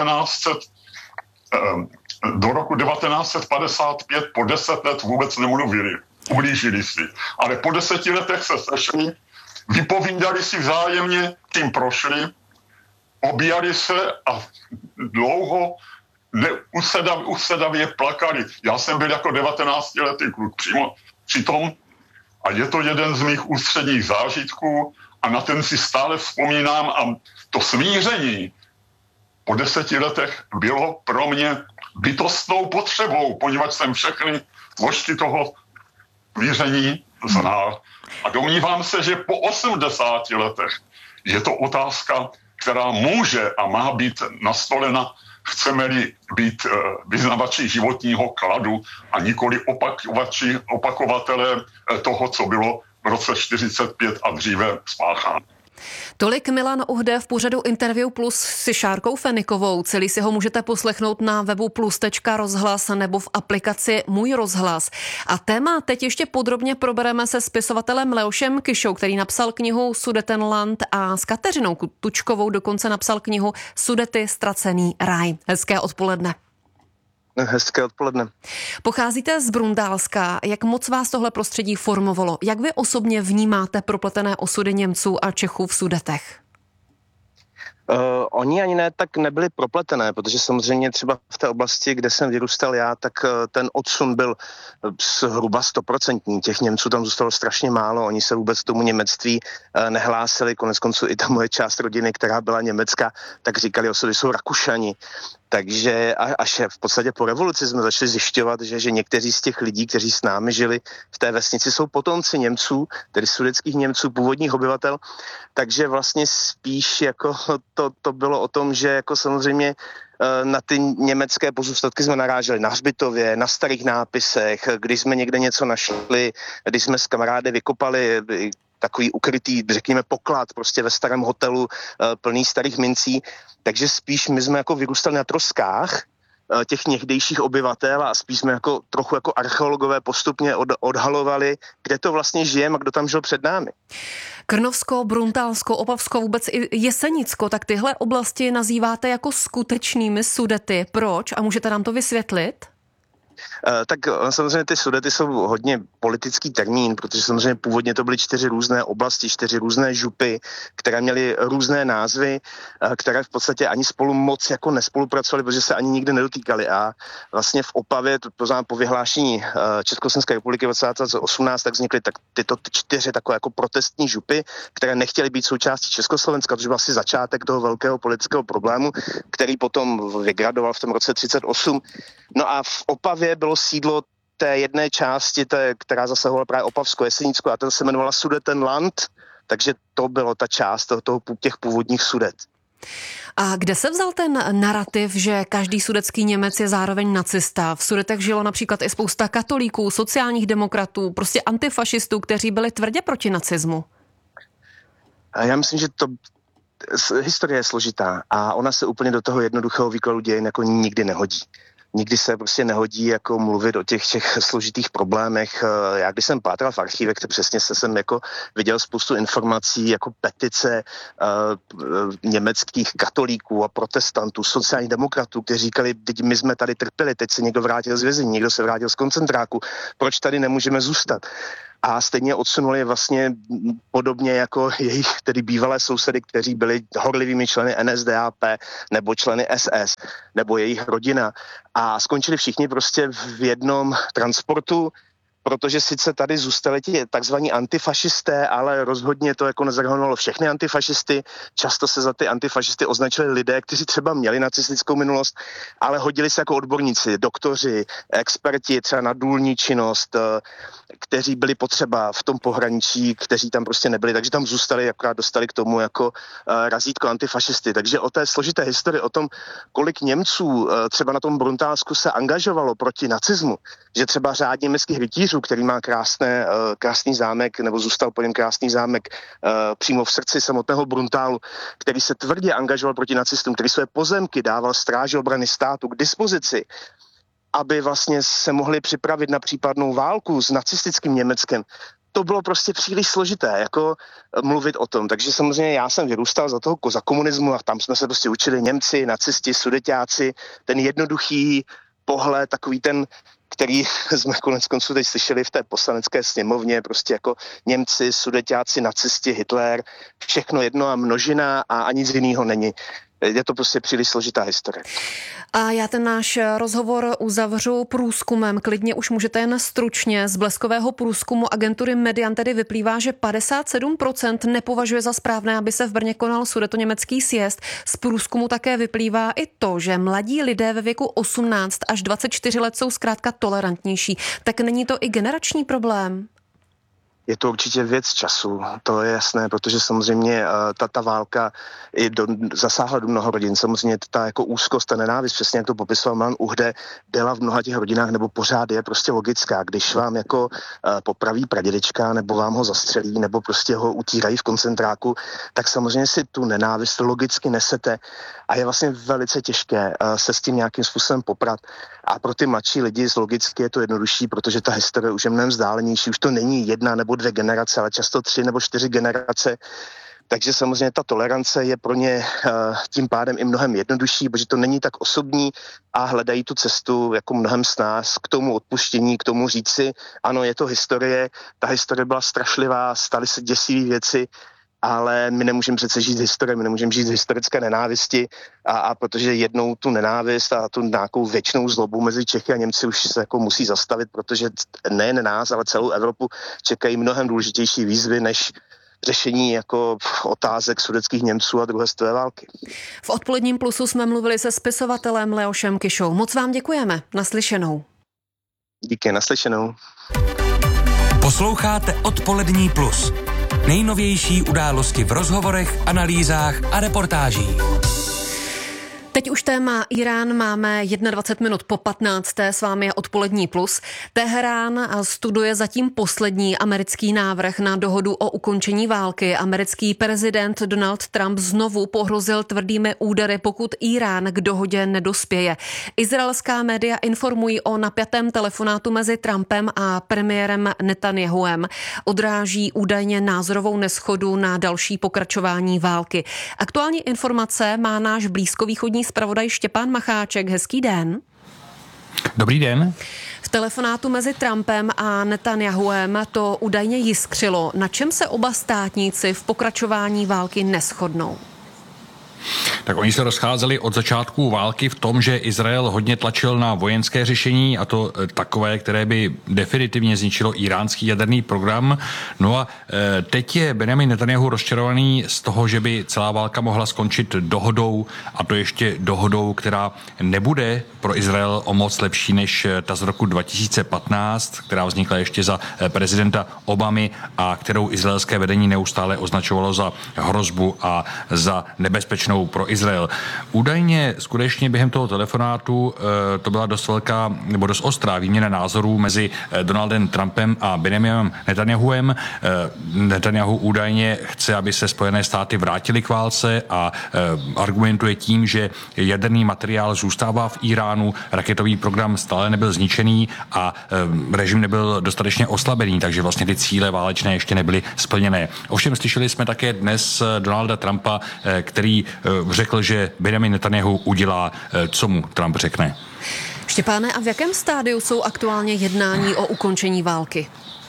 1955 po 10 let vůbec nemluvili. Ublížili si. Ale po 10 letech se sešli, vypovídali si vzájemně, tím prošli, objíjali se a dlouho usedavě plakali. Já jsem byl jako 19letý kluk přímo přitom a je to jeden z mých ústředních zážitků a na ten si stále vzpomínám a to smíření po 10 letech bylo pro mě bytostnou potřebou, poněvadž jsem všechny složky toho smíření znal. A domnívám se, že po 80 letech je to otázka, která může a má být nastolena, chceme-li být vyznavači životního kladu a nikoli opakovatelé toho, co bylo v roce 45 a dříve spácháno. Tolik Milan Uhde v pořadu Interview Plus s Šárkou Fenikovou. Celý si ho můžete poslechnout na webu plus.rozhlas nebo v aplikaci Můj rozhlas. A téma teď ještě podrobně probereme se spisovatelem Leošem Kyšou, který napsal knihu Sudetenland a s Kateřinou Tučkovou dokonce napsal knihu Sudety ztracený ráj. Hezké odpoledne. Hezké odpoledne. Pocházíte z Brundálska. Jak moc vás tohle prostředí formovalo? Jak vy osobně vnímáte propletené osudy Němců a Čechů v Sudetech? Oni ani ne tak nebyli propletené, protože samozřejmě třeba v té oblasti, kde jsem vyrůstal já, tak ten odsun byl zhruba 100%. Těch Němců tam zůstalo strašně málo, oni se vůbec tomu němectví nehlásili, koneckonců i ta moje část rodiny, která byla německá, tak říkali, osudy jsou Rakušani. Takže až v podstatě po revoluci jsme začali zjišťovat, že někteří z těch lidí, kteří s námi žili v té vesnici, jsou potomci Němců, tedy sudeckých Němců, původních obyvatel. Takže vlastně spíš jako to bylo o tom, že jako samozřejmě na ty německé pozůstatky jsme naráželi na hřbitově, na starých nápisech, když jsme někde něco našli, když jsme s kamarády vykopali takový ukrytý, řekněme, poklad prostě ve starém hotelu plný starých mincí. Takže spíš my jsme jako vyrůstali na troskách těch někdejších obyvatel a spíš jsme jako trochu jako archeologové postupně odhalovali, kde to vlastně žijeme a kdo tam žil před námi. Krnovsko, Bruntálsko, Opavsko, vůbec i Jesenicko, tak tyhle oblasti nazýváte jako skutečnými Sudety. Proč? A můžete nám to vysvětlit? Tak samozřejmě ty Sudety jsou hodně politický termín, protože samozřejmě původně to byly 4 různé oblasti, 4 různé župy, které měly různé názvy, které v podstatě ani spolu moc jako nespolupracovaly, protože se ani nikdy nedotýkaly. A vlastně v Opavě, to znamená po vyhlášení Československé republiky v 1918, tak vznikly tyto 4 takové jako protestní župy, které nechtěly být součástí Československa, což byl asi začátek toho velkého politického problému, který potom vygradoval v tom roce 1938. No a v Opavě bylo sídlo té jedné části, která zasahovala právě Opavsko, Jesenicko, a to se jmenovala Sudetenland, takže to bylo ta část těch původních Sudet. A kde se vzal ten narrativ, že každý sudetský Němec je zároveň nacista? V Sudetech žilo například i spousta katolíků, sociálních demokratů, prostě antifašistů, kteří byli tvrdě proti nacismu. A já myslím, že historie je složitá a ona se úplně do toho jednoduchého výkladu dějin jako nikdy nehodí. Nikdy se prostě nehodí jako mluvit o těch složitých problémech. Já když jsem pátral v archívech, tak přesně jsem jako viděl spoustu informací jako petice německých katolíků a protestantů, sociálních demokratů, kteří říkali, teď my jsme tady trpěli, teď se někdo vrátil z vězení, někdo se vrátil z koncentráku, proč tady nemůžeme zůstat? A stejně odsunuli vlastně podobně jako jejich tedy bývalé sousedy, kteří byli horlivými členy NSDAP nebo členy SS nebo jejich rodina. A skončili všichni prostě v jednom transportu, protože sice tady zůstali ti takzvaní antifašisté, ale rozhodně to jako nezahrnovalo všechny antifašisty. Často se za ty antifašisty označili lidé, kteří třeba měli nacistickou minulost, ale hodili se jako odborníci, doktoři, experti třeba na důlní činnost, kteří byli potřeba v tom pohraničí, kteří tam prostě nebyli, takže tam zůstali, akorát dostali k tomu jako razítko antifašisty. Takže o té složité historii, o tom, kolik Němců třeba na tom Bruntálsku se angažovalo proti nacismu, že třeba řád německých rytířů, který má krásný zámek, nebo zůstal po něm krásný zámek přímo v srdci samotného Bruntálu, který se tvrdě angažoval proti nacistům, který své pozemky dával stráži obrany státu k dispozici, aby vlastně se mohli připravit na případnou válku s nacistickým Německem. To bylo prostě příliš složité, jako mluvit o tom. Takže samozřejmě já jsem vyrůstal za komunismu a tam jsme se prostě učili Němci, nacisti, sudeťáci, ten jednoduchý pohled, takový ten, který jsme konec konců teď slyšeli v té poslanecké sněmovně, prostě jako Němci, sudeťáci, nacisti, Hitler, všechno jedno a množina a nic jiného není. Je to prostě příliš složitá historie. A já ten náš rozhovor uzavřu průzkumem. Klidně už můžete jen stručně. Z bleskového průzkumu agentury Median tedy vyplývá, že 57% nepovažuje za správné, aby se v Brně konal sudetoněmecký sjezd. Z průzkumu také vyplývá i to, že mladí lidé ve věku 18 až 24 let jsou zkrátka tolerantnější. Tak není to i generační problém? Je to určitě věc času, to je jasné, protože samozřejmě ta válka zasáhla do mnoha rodin. Samozřejmě ta jako úzkost, ta nenávist, přesně jak to popisoval Milan Uhde, byla v mnoha těch rodinách nebo pořád je prostě logická. Když vám jako popraví pradědečka, nebo vám ho zastřelí, nebo prostě ho utírají v koncentráku, tak samozřejmě si tu nenávist logicky nesete a je vlastně velice těžké se s tím nějakým způsobem poprat. A pro ty mladší lidi logicky je to jednodušší, protože ta historie už je mnohem vzdálenější, už to není 1 nebo 2 generace, ale často 3 nebo 4 generace. Takže samozřejmě ta tolerance je pro ně tím pádem i mnohem jednodušší, protože to není tak osobní a hledají tu cestu jako mnohem snáz k tomu odpuštění, k tomu říci, ano, je to historie, ta historie byla strašlivá, staly se děsivé věci, ale my nemůžeme přece žít z historie, my nemůžeme žít z historické nenávisti a protože jednou tu nenávist a tu nějakou věčnou zlobu mezi Čechy a Němci už se jako musí zastavit, protože nejen nás, ale celou Evropu čekají mnohem důležitější výzvy než řešení jako otázek sudetských Němců a druhé světové války. V Odpoledním plusu jsme mluvili se spisovatelem Leošem Kišou. Moc vám děkujeme. Naslyšenou. Díky, naslyšenou. Posloucháte Odpolední plus. Nejnovější události v rozhovorech, analýzách a reportážích. Teď už téma Irán máme 21 minut po 15. S vámi je Odpolední plus. Teherán studuje zatím poslední americký návrh na dohodu o ukončení války. Americký prezident Donald Trump znovu pohrozil tvrdými údery, pokud Irán k dohodě nedospěje. Izraelská média informují o napjatém telefonátu mezi Trumpem a premiérem Netanjahuem. Odráží údajně názorovou neschodu na další pokračování války. Aktuální informace má náš blízkovýchodní zpravodaj Štěpán Macháček. Hezký den. Dobrý den. V telefonátu mezi Trumpem a Netanjahuem to údajně jiskřilo. Na čem se oba státníci v pokračování války neshodnou? Tak oni se rozcházeli od začátku války v tom, že Izrael hodně tlačil na vojenské řešení, a to takové, které by definitivně zničilo iránský jaderný program. No a teď je Benjamin Netanjahu rozčarovaný z toho, že by celá válka mohla skončit dohodou, a to ještě dohodou, která nebude pro Izrael o moc lepší než ta z roku 2015, která vznikla ještě za prezidenta Obamy a kterou izraelské vedení neustále označovalo za hrozbu a za nebezpečnou pro Izrael. Údajně skutečně během toho telefonátu to byla dost velká nebo dost ostrá výměna názorů mezi Donaldem Trumpem a Benjaminem Netanjahuem. Netanjahu údajně chce, aby se Spojené státy vrátily k válce a argumentuje tím, že jaderný materiál zůstává v Iránu, raketový program stále nebyl zničený a režim nebyl dostatečně oslabený, takže vlastně ty cíle válečné ještě nebyly splněné. Ovšem slyšeli jsme také dnes Donalda Trumpa, který řekl, že Benjamin Netanjahu udělá, co mu Trump řekne. Štěpáne, a v jakém stádiu jsou aktuálně jednání o ukončení války?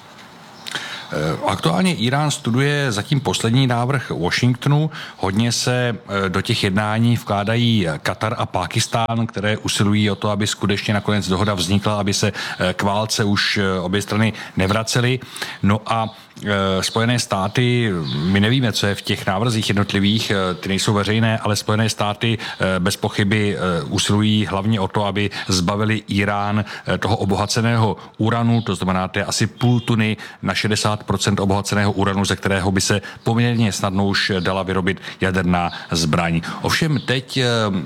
Aktuálně Irán studuje zatím poslední návrh Washingtonu. Hodně se do těch jednání vkládají Katar a Pákistán, které usilují o to, aby skutečně nakonec dohoda vznikla, aby se k válce už obě strany nevracely. No a Spojené státy, my nevíme, co je v těch návrzích jednotlivých, ty nejsou veřejné, ale Spojené státy bez pochyby usilují hlavně o to, aby zbavili Irán toho obohaceného uranu, to znamená, to je asi půl tuny na 60% obohaceného uranu, ze kterého by se poměrně snadno už dala vyrobit jaderná zbraň. Ovšem teď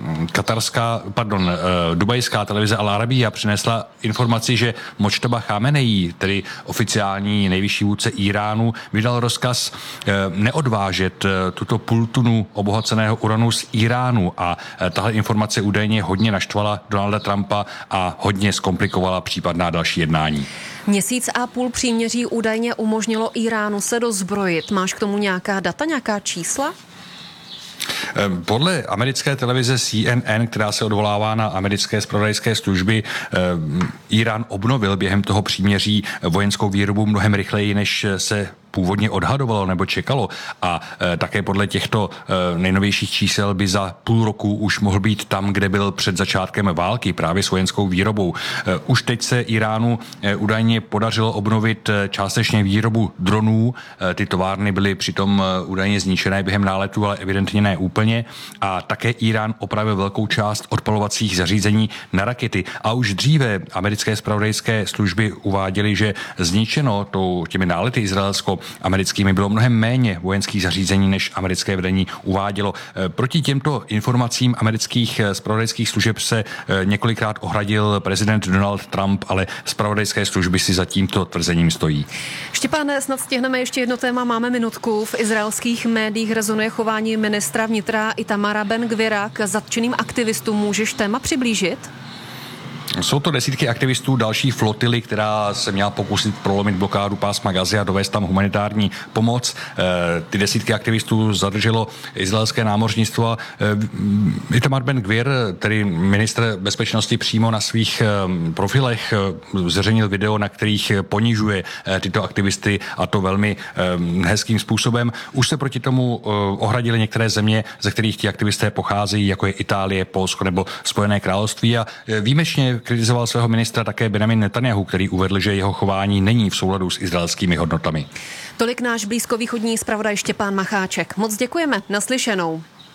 dubajská televize Al Arabiya přinesla informaci, že Močtaba Chameneí, tedy oficiální nejvyšší vůdce Iránu, vydal rozkaz neodvážet tuto půl tunu obohaceného uranu z Iránu, a tahle informace údajně hodně naštvala Donalda Trumpa a hodně zkomplikovala případná další jednání. Měsíc a půl příměří údajně umožnilo Iránu se dozbrojit. Máš k tomu nějaká data, nějaká čísla? Podle americké televize CNN, která se odvolává na americké zpravodajské služby, Irán obnovil během toho příměří vojenskou výrobu mnohem rychleji, než se původně odhadovalo nebo čekalo, a také podle těchto nejnovějších čísel by za půl roku už mohl být tam, kde byl před začátkem války, právě s vojenskou výrobou. Už teď se Iránu údajně podařilo obnovit částečně výrobu dronů. Ty továrny byly přitom údajně zničené během náletu, ale evidentně ne úplně. A také Irán opravil velkou část odpalovacích zařízení na rakety. A už dříve americké zpravodajské služby uváděly, že zničeno těmi nálety izraelsko-americkými bylo mnohem méně vojenských zařízení, než americké vedení uvádělo. Proti těmto informacím amerických zpravodajských služeb se několikrát ohradil prezident Donald Trump, ale zpravodajské služby si za tímto tvrzením stojí. Štěpáne, snad stihneme ještě jedno téma, máme minutku. V izraelských médiích rezonuje chování ministra vnitra Itamara Ben-Gvira k zatčeným aktivistům. Můžeš téma přiblížit? Jsou to desítky aktivistů další flotily, která se měla pokusit prolomit blokádu pásma Gazy a dovést tam humanitární pomoc. Ty desítky aktivistů zadrželo izraelské námořnictvo. Itamar Ben-Gvir, tedy ministr bezpečnosti, přímo na svých profilech zveřejnil video, na kterých ponižuje tyto aktivisty, a to velmi hezkým způsobem. Už se proti tomu ohradily některé země, ze kterých ti aktivisté pocházejí, jako je Itálie, Polsko nebo Spojené království, a výjimečně kritizoval svého ministra také Benjamin Netanjahu, který uvedl, že jeho chování není v souladu s izraelskými hodnotami. Tolik náš blízkovýchodní zpravodaj Štěpán Macháček. Moc děkujeme, naslyšenou.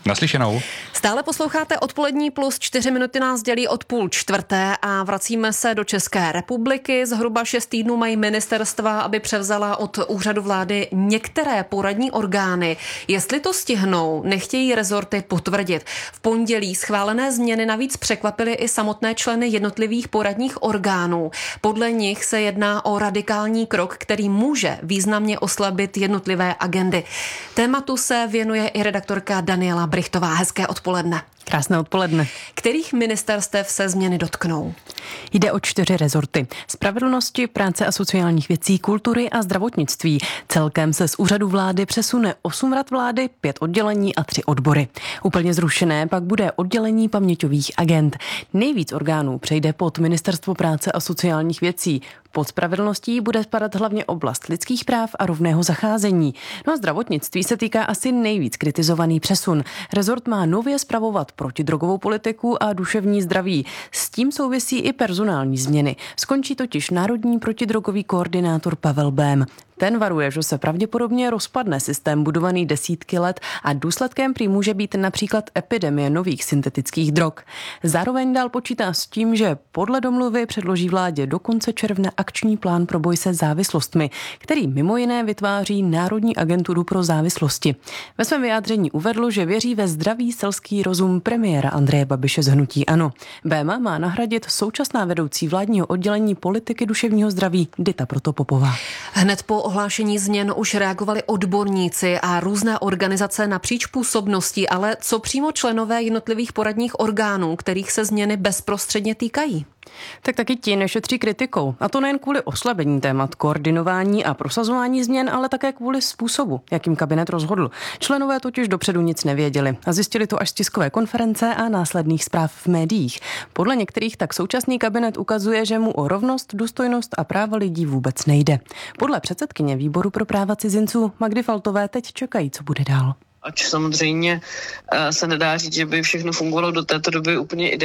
Naslyšenou. Stále posloucháte Odpolední plus, 4 minuty nás dělí od 3:30 a vracíme se do České republiky. Zhruba 6 týdnů mají ministerstva, aby převzala od úřadu vlády některé poradní orgány. Jestli to stihnou, nechtějí rezorty potvrdit. V pondělí schválené změny navíc překvapily i samotné členy jednotlivých poradních orgánů. Podle nich se jedná o radikální krok, který může významně oslabit jednotlivé agendy. Tématu se věnuje i redaktorka Daniela Brichtová. Hezké odpoledne. Krásné odpoledne. Kterých ministerstev se změny dotknou? Jde o 4 rezorty. Spravedlnosti, práce a sociálních věcí, kultury a zdravotnictví. Celkem se z úřadu vlády přesune 8 rad vlády, 5 oddělení a 3 odbory. Úplně zrušené pak bude oddělení paměťových agend. Nejvíc orgánů přejde pod Ministerstvo práce a sociálních věcí. Pod spravedlností bude spadat hlavně oblast lidských práv a rovného zacházení. No a zdravotnictví se týká asi nejvíc kritizovaný přesun. Rezort má nově spravovat protidrogovou politiku a duševní zdraví. S tím souvisí i personální změny. Skončí totiž národní protidrogový koordinátor Pavel Bém. Ten varuje, že se pravděpodobně rozpadne systém budovaný desítky let a důsledkem prý může být například epidemie nových syntetických drog. Zároveň dál počítá s tím, že podle domluvy předloží vládě do konce června akční plán pro boj se závislostmi, který mimo jiné vytváří Národní agenturu pro závislosti. Ve svém vyjádření uvedl, že věří ve zdravý selský rozum premiéra Andreje Babiše z hnutí ANO. Béma má nahradit současná vedoucí vládního oddělení politiky duševního zdraví Dita Protopopová. Hned po ohlášení změn už reagovali odborníci a různé organizace napříč působností, ale co přímo členové jednotlivých poradních orgánů, kterých se změny bezprostředně týkají? Tak taky ti nešetří kritikou. A to nejen kvůli oslabení témat koordinování a prosazování změn, ale také kvůli způsobu, jakým kabinet rozhodl. Členové totiž dopředu nic nevěděli a zjistili to až z tiskové konference a následných zpráv v médiích. Podle některých tak současný kabinet ukazuje, že mu o rovnost, důstojnost a práva lidí vůbec nejde. Podle předsedkyně výboru pro práva cizinců Magdy Faltové teď čekají, co bude dál. Ač samozřejmě se nedá říct, že by všechno fungovalo do této doby úplně ideálně.